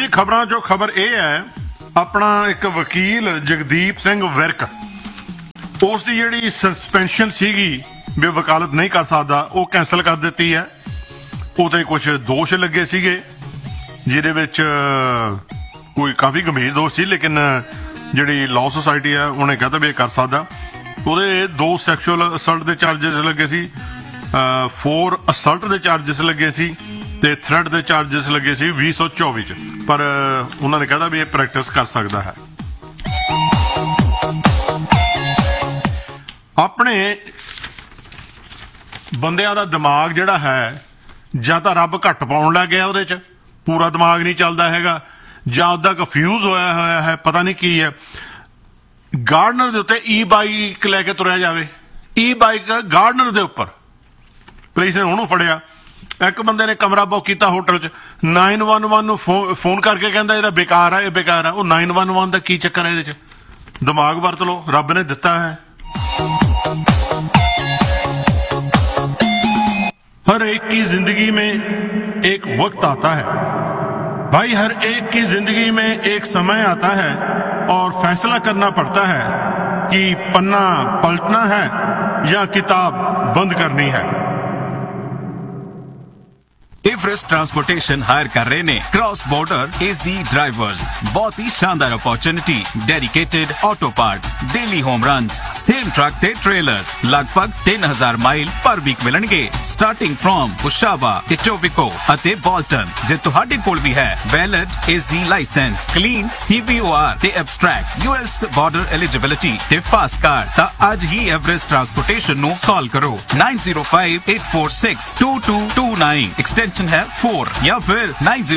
जी खबरां चो खबर यह है, अपना एक वकील जगदीप सिंह विरक, उसकी जिहड़ी सस्पेंशन सीगी भी वकालत नहीं कर सकता, वो कैंसल कर दी है। उहते कुछ दोष लगे सीगे जिहदे विच कोई काफ़ी गंभीर दोष सी, लेकिन जिहड़ी लॉ सोसाइटी है उन्हें कहता भी कर सकता। ਉਹਦੇ 2 ਸੈਕਸ਼ੂਅਲ ਅਸਲਟ ਦੇ ਚਾਰजेस ਲੱਗੇ ਸੀ, 4 ਅਸਲਟ ਦੇ ਚਾਰजेस ਲੱਗੇ ਸੀ ਤੇ ਥ੍ਰੈਟ ਦੇ ਚਾਰजेस ਲੱਗੇ ਸੀ 2024 ਚ, ਪਰ ਉਹਨਾਂ ਨੇ ਕਹਿੰਦਾ ਵੀ ਇਹ ਪ੍ਰੈਕਟਿਸ ਕਰ ਸਕਦਾ ਹੈ। ਆਪਣੇ ਬੰਦਿਆਂ ਦਾ ਦਿਮਾਗ ਜਿਹੜਾ ਹੈ, ਜਾਂ ਤਾਂ ਰੱਬ ਘੱਟ ਪਾਉਣ ਲੱਗ ਗਿਆ ਉਹਦੇ ਚ, ਪੂਰਾ ਦਿਮਾਗ ਨਹੀਂ ਚੱਲਦਾ ਹੈਗਾ, ਜਾਂ ਉਹਦਾ ਕਨਫਿਊਜ਼ ਹੋਇਆ ਹੈ, ਪਤਾ ਨਹੀਂ ਕੀ ਹੈ। ਗਾਰਡਨਰ ਦੇ ਉੱਤੇ ਈ ਬਾਈਕ ਲੈ ਕੇ ਤੁਰਿਆ ਜਾਵੇ, ਈ ਬਾਈਕ ਗਾਰਡਨਰ ਦੇ ਉੱਪਰ। ਪੁਲਿਸ ਨੇ ਉਹਨੂੰ ਫੜਿਆ। ਇੱਕ ਬੰਦੇ ਨੇ ਕਮਰਾ ਬੁੱਕ ਕੀਤਾ ਹੋਟਲ 'ਚ, 911 ਨੂੰ ਫੋਨ ਕਰਕੇ ਕਹਿੰਦਾ ਇਹਦਾ ਬੇਕਾਰ ਆ, ਇਹ ਬੇਕਾਰ ਆ। ਉਹ 911 ਦਾ ਕੀ ਚੱਕਰ ਹੈ ਇਹਦੇ 'ਚ? ਦਿਮਾਗ ਵਰਤ ਲਓ, ਰੱਬ ਨੇ ਦਿੱਤਾ ਹੈ। हर एक की जिंदगी में एक वक्त आता है भाई, हर एक की जिंदगी में एक समय आता है और फैसला करना पड़ता है कि पन्ना पलटना है या किताब बंद करनी है। एवरेस्ट ट्रांसपोर्टेशन हायर कर रहे ने क्रॉस बॉर्डर एजी ड्राइवर्स। बहुत ही शानदार opportunity, dedicated auto parts, daily home runs, same truck ते ट्रेलर्स, लगभग 3000 माइल पर वीक मिलणगे, स्टार्टिंग फ्रॉम उशावा, इटोबिको अते बॉल्टन। जे तुहाडे कोल भी है वैलिड एजी लाइसेंस, क्लीन CVOR ते एब्स्ट्रैक्ट US बॉर्डर एलिजिबिलिटी ते फास्ट कार्ड, ता आज ही एवरेस्ट ट्रांसपोर्टेशन नु कॉल करो 9058462229, एक्सटेंशन है 4, या फिर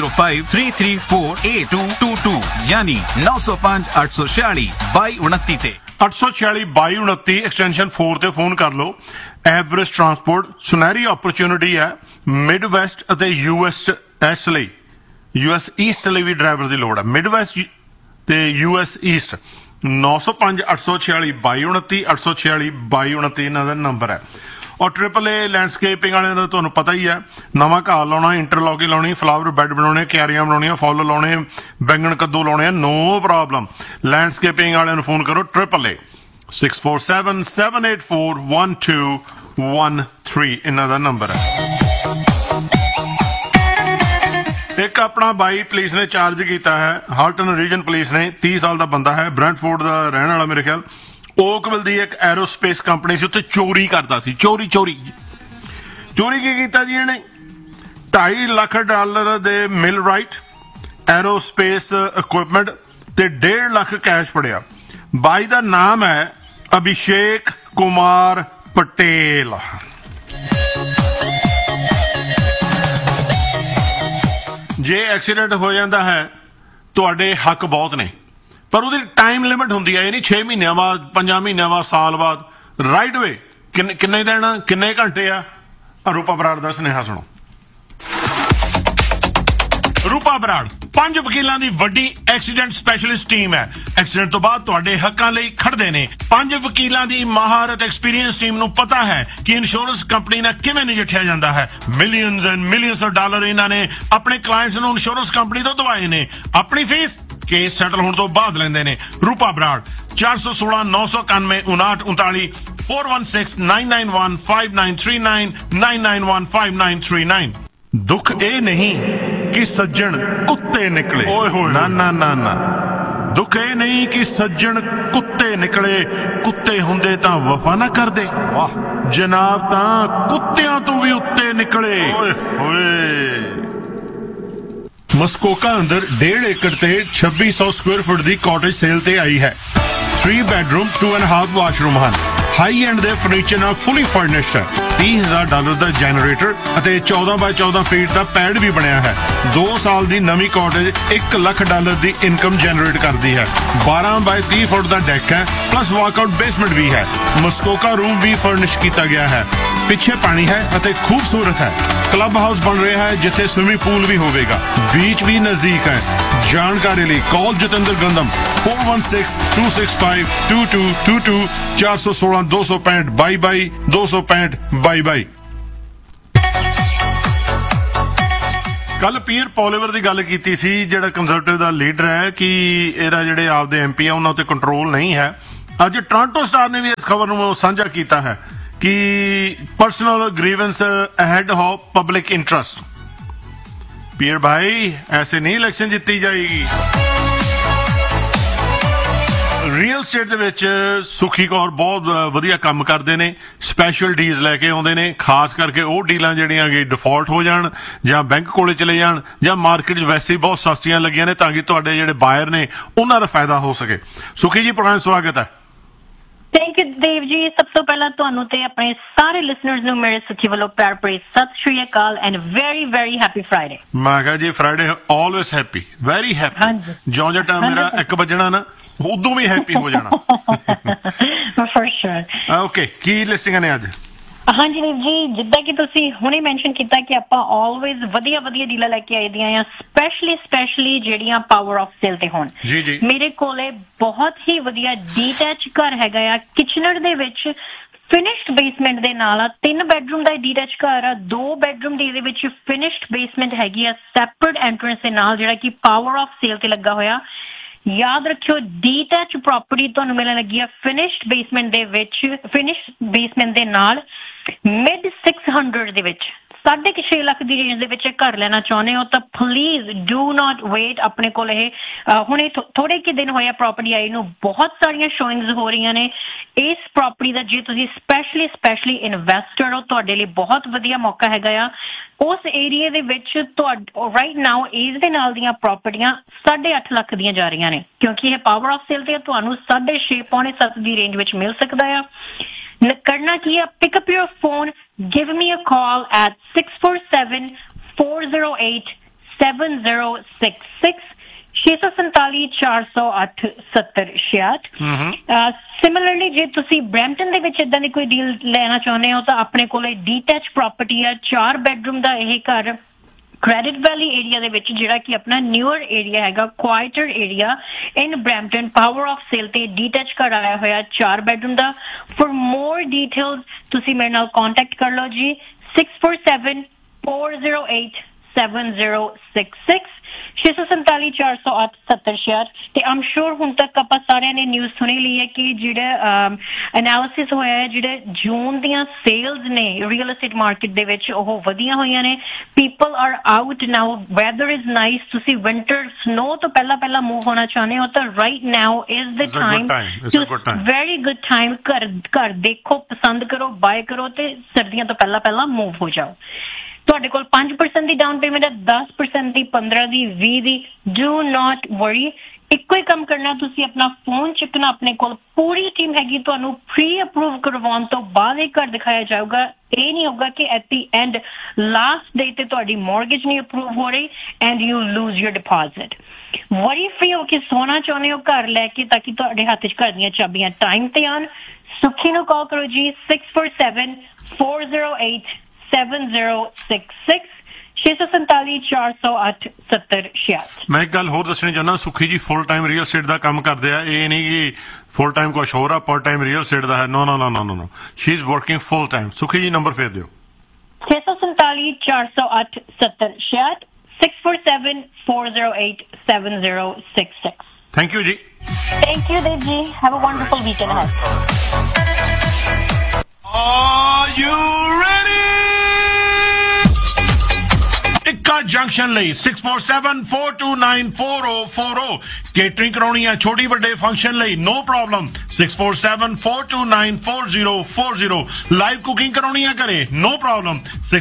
9053348222, यानी 905-846-2229 ਤੇ 846-2229 एक्सटेंशन 4 ਤੇ ਫੋਨ ਕਰ ਲਓ। ਐਵਰੈਸਟ ਟਰਾਂਸਪੋਰਟ ਸੁਨਹਿਰੀ ਓਪਰਚੁਨਿਟੀ ਹੈ ਮਿਡ ਵੈਸਟ ਅਤੇ US ਲਈ, US ਈਸਟ ਲਈ ਵੀ ਡਰਾਈਵਰ ਦੀ ਲੋੜ ਹੈ। ਮਿਡ ਵੈਸਟ ਤੇ US ਈਸਟ 905-846-2229, 846-2229 ਇਹਨਾਂ ਦਾ ਨੰਬਰ ਹੈ। और AAA लैंडस्केपिंग वाले का तुहानूं पता ही है, नवा घाह लाउणा, इंटरलॉकिंग लाउणी, फ्लावर बैड बनाने, क्यारियां बनाउणियां, फुੱਲ लाउणे, बैंगन कद्दू लाउणे, नो प्रॉब्लम। लैंडस्केपिंग वाले फोन करो AAA 647-784-1213 इन्हां दा नंबर है। एक अपना बाई पुलिस ने चार्ज किया है, हाल्टन रीजन पुलिस ने, 30 साल का बंदा है, ब्रैंटफोर्ड का रहने वाला मेरे ख्याल। ओकविल दी एक एरोस्पेस कंपनी से उत्थे चोरी करता सी। चोरी की कीता जी इहने? $2.5 लाख दे मिल राइट, एरोस्पेस इक्विपमेंट ते 1.5 लाख कैश फड़िया। बाई दा नाम है अभिषेक कुमार पटेल। जे एक्सीडेंट हो जाता है तुहाडे हक बहुत ने, पर ਉਹਦੀ टाइम लिमिट होंगी है, ये नहीं 6 महीनों बाद, 5 महीनों बाद, साल बाद। राइट वे किन्ने दिन किन्ने घंटे आ? रूपा बराड़ का सुनेहा सुनो। रूपा बराड़ 5 वकीलों की वड्डी एक्सीडेंट स्पैशलिस्ट टीम है। एक्सीडेंट तो बाद तुहाडे हक्कां लई खड़दे ने। 5 वकीलों की महारत एक्सपीरियंस टीम नूं पता है कि इंश्योरेंस कंपनी नाल किवें नजिठिया जांदा है। Millions and millions of dollar इन्हां ने अपने क्लाइंट्स नूं इंश्योरेंस कंपनी तो दवाए ने, अपनी फीस केस सैटल होने तो बाद लेंदे ने। रूपा बराड़ 416-991-5939, 416-991-5939, 991-5939। दुख ए नहीं कि सज्जन कुत्ते निकले, ना ना ना ना, दुख ए नहीं कि सज्जन कुत्ते निकले, कुत्ते हुंदे तां वफा ना करदे, वाह जनाब तां कुत्तियां तो भी उत्ते निकले। मस्कोका अंदर 1.5 एकड़ ते 2600 स्क्वायर फुट की कॉटेज सेल ते आई है। 3 बेडरूम 2.5 वाशरूम हैं। हाई एंड दे फर्नीचर नाल फुली फर्निश्ड है। $30,000 का जनरेटर और 14 बाय 14 फीट का पैड भी बनया है। 2 साल की नवी कॉटेज $1 लाख की इनकम जनरेट करती है। 12 बाय 30 फुट का डेक है, प्लस वॉकआउट बेसमेंट भी है। मस्कोका रूम भी फर्निश किया गया है। पिछे पानी है और खूबसूरत है। क्लब हाउस बन रहा है जिथे स्विमिंग पूल भी होगा, बीच भी नजदीक है। जानकारी लिए कॉल जतेंद्र गंदम 4162652222, 416-265-2222। ਕੱਲ ਪੀਅਰ ਪੋਲੀਵਰ ਦੀ ਗੱਲ ਕੀਤੀ ਸੀ, ਜਿਹੜਾ ਕੰਜ਼ਰਵੇਟਿਵ ਦਾ ਲੀਡਰ ਹੈ, ਕਿ ਇਹਦਾ ਜਿਹੜੇ ਆਪਦੇ ਐਮਪੀ ਆ ਉਹਨਾਂ ਉੱਤੇ ਕੰਟਰੋਲ ਨਹੀਂ ਹੈ। ਅੱਜ ਟੋਰਾਂਟੋ ਸਟਾਰ ਨੇ ਵੀ ਇਸ ਖਬਰ ਨੂੰ ਸਾਂਝਾ ਕੀਤਾ ਹੈ ਕਿ personal grievance ahead of public interest. Peer भाई, ऐसे नहीं इलेक्शन जीती जाएगी। ਰੀਅਲ ਸਟੇਟ ਦੇ ਵਿੱਚ ਸੁਖੀ ਕੌਰ ਬਹੁਤ ਵਧੀਆ ਕੰਮ ਕਰਦੇ ਨੇ, ਸਪੈਸ਼ਲ ਡੀਲਸ ਲੈ ਕੇ ਆਉਂਦੇ ਨੇ, ਖਾਸ ਕਰਕੇ ਉਹ ਡੀਲਾਂ ਜਿਹੜੀਆਂ ਕਿ ਡਿਫਾਲਟ ਹੋ ਜਾਣ ਜਾਂ ਬੈਂਕ ਕੋਲੇ ਚਲੇ ਜਾਣ ਜਾਂ ਮਾਰਕੀਟ 'ਚ ਵੈਸੇ ਹੀ ਬਹੁਤ ਸਸਤੀਆਂ ਲੱਗੀਆਂ ਨੇ, ਤਾਂ ਕਿ ਤੁਹਾਡੇ ਜਿਹੜੇ ਬਾਇਰ ਨੇ ਉਹਨਾਂ ਦਾ ਫਾਇਦਾ ਹੋ ਸਕੇ। ਸੁਖੀ ਜੀ, ਪੁਰਾਣਾ ਸਵਾਗਤ ਹੈ। Thank you Dev ji. ਸਭ ਤੋਂ ਪਹਿਲਾਂ ਤੁਹਾਨੂੰ ਤੇ ਆਪਣੇ ਸਾਰੇ ਲਿਸਨਰਸ ਨੂੰ ਮੇਰੇ ਸੁਖੀ ਵੱਲੋਂ ਪਿਆਰ ਭਰੀ ਸਤਿ ਸ਼੍ਰੀ ਅਕਾਲ and very very happy Friday. ਮੈਂ ਕਿਹਾ ਜੀ Friday always happy, very happy. ਜਿਉਂ ਜਿਹਾ ਟਾਈਮ ਮੇਰਾ 1 ਵਜਣਾ ਨਾ, ਉਦੋਂ ਵੀ ਹੈਪੀ ਹੋ ਜਾਣਾ। For sure. ਓਕੇ, ਕੀ ਲਿਸਟਿੰਗਾਂ ਨੇ ਅੱਜ? ਹਾਂਜੀ ਦੇਵ ਜੀ, ਜਿੱਦਾਂ ਕਿ ਤੁਸੀਂ ਹੁਣੇ ਮੈਂਸ਼ਨ ਕੀਤਾ ਕਿ ਆਪਾਂ ਆਲਵੇਜ਼ ਵਧੀਆ ਵਧੀਆ ਡੀਲਾਂ ਲੈ ਕੇ ਆਏ ਦੀਆਂ ਆ, ਸਪੈਸ਼ਲੀ ਜਿਹੜੀਆਂ ਪਾਵਰ ਆਫ ਸੇਲ ਤੇ ਹੋਣ। ਜੀ ਜੀ, ਮੇਰੇ ਕੋਲੇ ਬਹੁਤ ਹੀ ਵਧੀਆ ਡੀਟੈਚ ਘਰ ਹੈਗਾ ਆ, ਕਿਚਨਰ ਦੇ ਵਿੱਚ ਫਿਨਿਸ਼ਡ ਬੇਸਮੈਂਟ ਦੇ ਨਾਲ ਆ। 3 ਬੈਡਰੂਮ ਦਾ ਡੀਟੈਚ ਘਰ ਆ, 2 ਬੈਡਰੂਮ ਦੇ ਵਿੱਚ ਫਿਨਿਸ਼ਡ ਬੇਸਮੈਂਟ ਹੈਗੀ ਆ, ਸੈਪਰੇਟ ਐਂਟਰੈਂਸ ਦੇ ਨਾਲ, ਜਿਹੜਾ ਕਿ ਪਾਵਰ ਆਫ ਸੇਲ ਤੇ ਲੱਗਾ ਹੋਇਆ। ਯਾਦ ਰੱਖਿਓ, ਡੀਟੈਚ ਪ੍ਰਾਪਰਟੀ ਤੁਹਾਨੂੰ ਮਿਲਣ ਲੱਗੀ ਆ ਫਿਨਿਸ਼ਡ ਬੇਸਮੈਂਟ ਦੇ ਵਿੱਚ, ਫਿਨਿਸ਼ਡ ਬੇਸਮੈਂਟ ਦੇ ਨਾਲ ਮਿਡ 600 ਦੇ ਵਿੱਚ, 6.5 ਲੱਖ ਦੀ ਰੇਂਜ ਦੇ ਵਿੱਚ ਘਰ ਲੈਣਾ ਚਾਹੁੰਦੇ ਹੋ ਤਾਂ ਪਲੀਜ਼ ਡੂ ਨਾਟ ਵੇਟ। ਆਪਣੇ ਕੋਲ ਇਹ ਹੁਣੇ ਥੋੜੇ ਕਿ ਦਿਨ ਹੋਇਆ ਪ੍ਰਾਪਰਟੀ ਆਈ ਨੂੰ, ਬਹੁਤ ਸਾਰੀਆਂ ਸ਼ੋਇੰਗਸ ਹੋ ਰਹੀਆਂ ਨੇ ਇਸ ਪ੍ਰਾਪਰਟੀ ਦਾ। ਜੇ ਤੁਸੀਂ ਸਪੈਸ਼ਲੀ ਇਨਵੈਸਟਰ ਹੋ, ਤੁਹਾਡੇ ਲਈ ਬਹੁਤ ਵਧੀਆ ਮੌਕਾ ਹੈਗਾ ਆ। ਉਸ ਏਰੀਆ ਦੇ ਵਿੱਚ ਰਾਈਟ ਨਾਓ ਇਸ ਦੇ ਨਾਲ ਦੀਆਂ ਪ੍ਰਾਪਰਟੀਆਂ 8.5 ਲੱਖ ਦੀਆਂ ਜਾ ਰਹੀਆਂ ਨੇ, ਕਿਉਂਕਿ ਇਹ ਪਾਵਰ ਆਫ ਸੇਲ ਤੇ ਤੁਹਾਨੂੰ 6.5 ਪੌਣੇ 7 ਦੀ ਰੇਂਜ ਵਿੱਚ ਮਿਲ ਸਕਦਾ ਆ। ਕਰਨਾ ਕੀ ਹੈ, pick up your phone, give me a call at 647-408-7066, 647-408-7066। Similarly ਜੇ ਤੁਸੀਂ ਬ੍ਰੈਂਪਟਨ ਦੇ ਵਿੱਚ ਇਦਾਂ ਦੀ ਕੋਈ ਡੀਲ ਲੈਣਾ ਚਾਹੁੰਦੇ ਹੋ ਤਾਂ ਆਪਣੇ ਕੋਲੇ ਡੀਟੈਚ ਪ੍ਰਾਪਰਟੀ ਆ, 4 ਬੈਡਰੂਮ ਦਾ ਇਹ ਘਰ ਕ੍ਰੈਡਿਟ ਵੈਲੀ ਏਰੀਆ ਦੇ ਵਿੱਚ, ਜਿਹੜਾ ਕਿ ਆਪਣਾ ਨਿਊਅਰ ਏਰੀਆ ਹੈਗਾ, ਕੁਆਇਟਰ area in Brampton. Power of sale ਤੇ ਡੀਟੈਚ ਘਰ ਆਇਆ ਹੋਇਆ 4 bedroom the. For more details ਤੁਸੀਂ ਮੇਰੇ ਨਾਲ ਕੰਟੈਕਟ ਕਰ ਲਓ ਜੀ, 647-408-7066, 647-408-7066। ਤੇ ਆਮ ਸ਼ੋਰ ਹੁਣ ਤੱਕ ਆਪਾਂ ਸਾਰਿਆਂ ਨੇ ਨਿਊਜ਼ ਸੁਣੀ ਲਈ ਹੈ ਕਿ ਜਿਹੜਾ ਐਨਾਲਿਸਿਸ ਹੋਇਆ ਹੈ, ਜਿਹੜੇ ਜੂਨ ਦੀਆਂ ਸੇਲਸ ਨੇ ਰੀਅਲ ਐਸਟੇਟ ਮਾਰਕੀਟ ਦੇ ਵਿੱਚ, ਉਹ ਵਧੀਆਂ ਹੋਈਆਂ ਨੇ। People are out now, weather is nice. ਤੁਸੀਂ ਵਿੰਟਰ ਸਨੋ ਤੋਂ ਪਹਿਲਾਂ ਮੂਵ ਹੋਣਾ ਚਾਹੁੰਦੇ ਹੋ ਤਾਂ right now is the time, very good time. ਘਰ ਦੇਖੋ, ਪਸੰਦ ਕਰੋ, ਬਾਏ ਕਰੋ ਤੇ ਸਰਦੀਆਂ ਤੋਂ ਪਹਿਲਾਂ ਮੂਵ ਹੋ ਜਾਓ। ਤੁਹਾਡੇ ਕੋਲ 5% ਦੀ ਡਾਊਨ ਪੇਮੈਂਟ ਹੈ, 10% ਦੀ, 15 ਦੀ, 20 ਦੀ। ਡੂ ਨਾਟ ਵਰੀ। ਇੱਕੋ ਹੀ ਕੰਮ ਕਰਨਾ, ਤੁਸੀਂ ਆਪਣਾ ਫੋਨ ਚੁੱਕਣਾ, ਆਪਣੇ ਕੋਲ ਪੂਰੀ ਟੀਮ ਹੈਗੀ, ਤੁਹਾਨੂੰ ਪ੍ਰੀ ਅਪਰੂਵ ਕਰਵਾਉਣ ਤੋਂ ਬਾਅਦ ਇਹ ਘਰ ਦਿਖਾਇਆ ਜਾਊਗਾ। ਇਹ ਨਹੀਂ ਹੋਊਗਾ ਕਿ at the and last day ਤੇ ਤੁਹਾਡੀ ਮੌਰਗੇਜ ਨਹੀਂ ਅਪਰੂਵ ਹੋ ਰਹੀ and you loose your deposit. Worry free ਹੋ ਕੇ ਸੋਨਾ ਚਾਹੁੰਦੇ ਹੋ ਘਰ ਲੈ ਕੇ, ਤਾਂ ਕਿ ਤੁਹਾਡੇ ਹੱਥ 'ਚ ਘਰ ਦੀਆਂ ਚਾਬੀਆਂ ਟਾਈਮ ਤੇ ਆਉਣ। ਸੁਖੀ ਨੂੰ ਕਾਲ ਕਰੋ ਜੀ, 647-408-7066, 647-408-7066। ਮੈਂ ਇੱਕ ਗੱਲ ਹੋਰ ਦੱਸਣੀ ਚਾਹੁੰਦਾ, ਸੁਖੀ ਜੀ ਫੁੱਲ ਟਾਈਮ ਰੀਅਲ ਸਟੇਟ ਦਾ ਕੰਮ ਕਰਦੇ ਆ। ਇਹ ਨਹੀਂ ਕਿ ਫੁੱਲ ਟਾਈਮ ਕੁਛ ਹੋਰ ਆ, ਪਾਰਟ ਟਾਈਮ ਰੀਅਲ ਸਟੇਟ ਦਾ ਹੈ। ਨੋ, she is working full time. ਸੁਖੀ ਜੀ, ਨੰਬਰ ਫੇਰ ਦਿਓ। 647-408-7066, 647-408-7066। ਥੈਂਕ ਯੂ ਜੀ। Thank you, Dev ji. Have a wonderful weekend ahead. Are you ready? Tikka junction ਲਈ 647-429-4040 ਕੇਟਰਿੰਗ ਕਰਾਉਣੀ ਹੈ, ਛੋਟੀ ਵੱਡੇ ਫੰਕਸ਼ਨ ਲਈ, ਨੋ ਪ੍ਰੋਬਲਮ। 647-429-4040 ਲਾਈਵ ਕੁਕਿੰਗ ਕਰਾਉਣੀ ਹੈ ਘਰੇ, ਨੋ ਪ੍ਰੋਬਲਮ।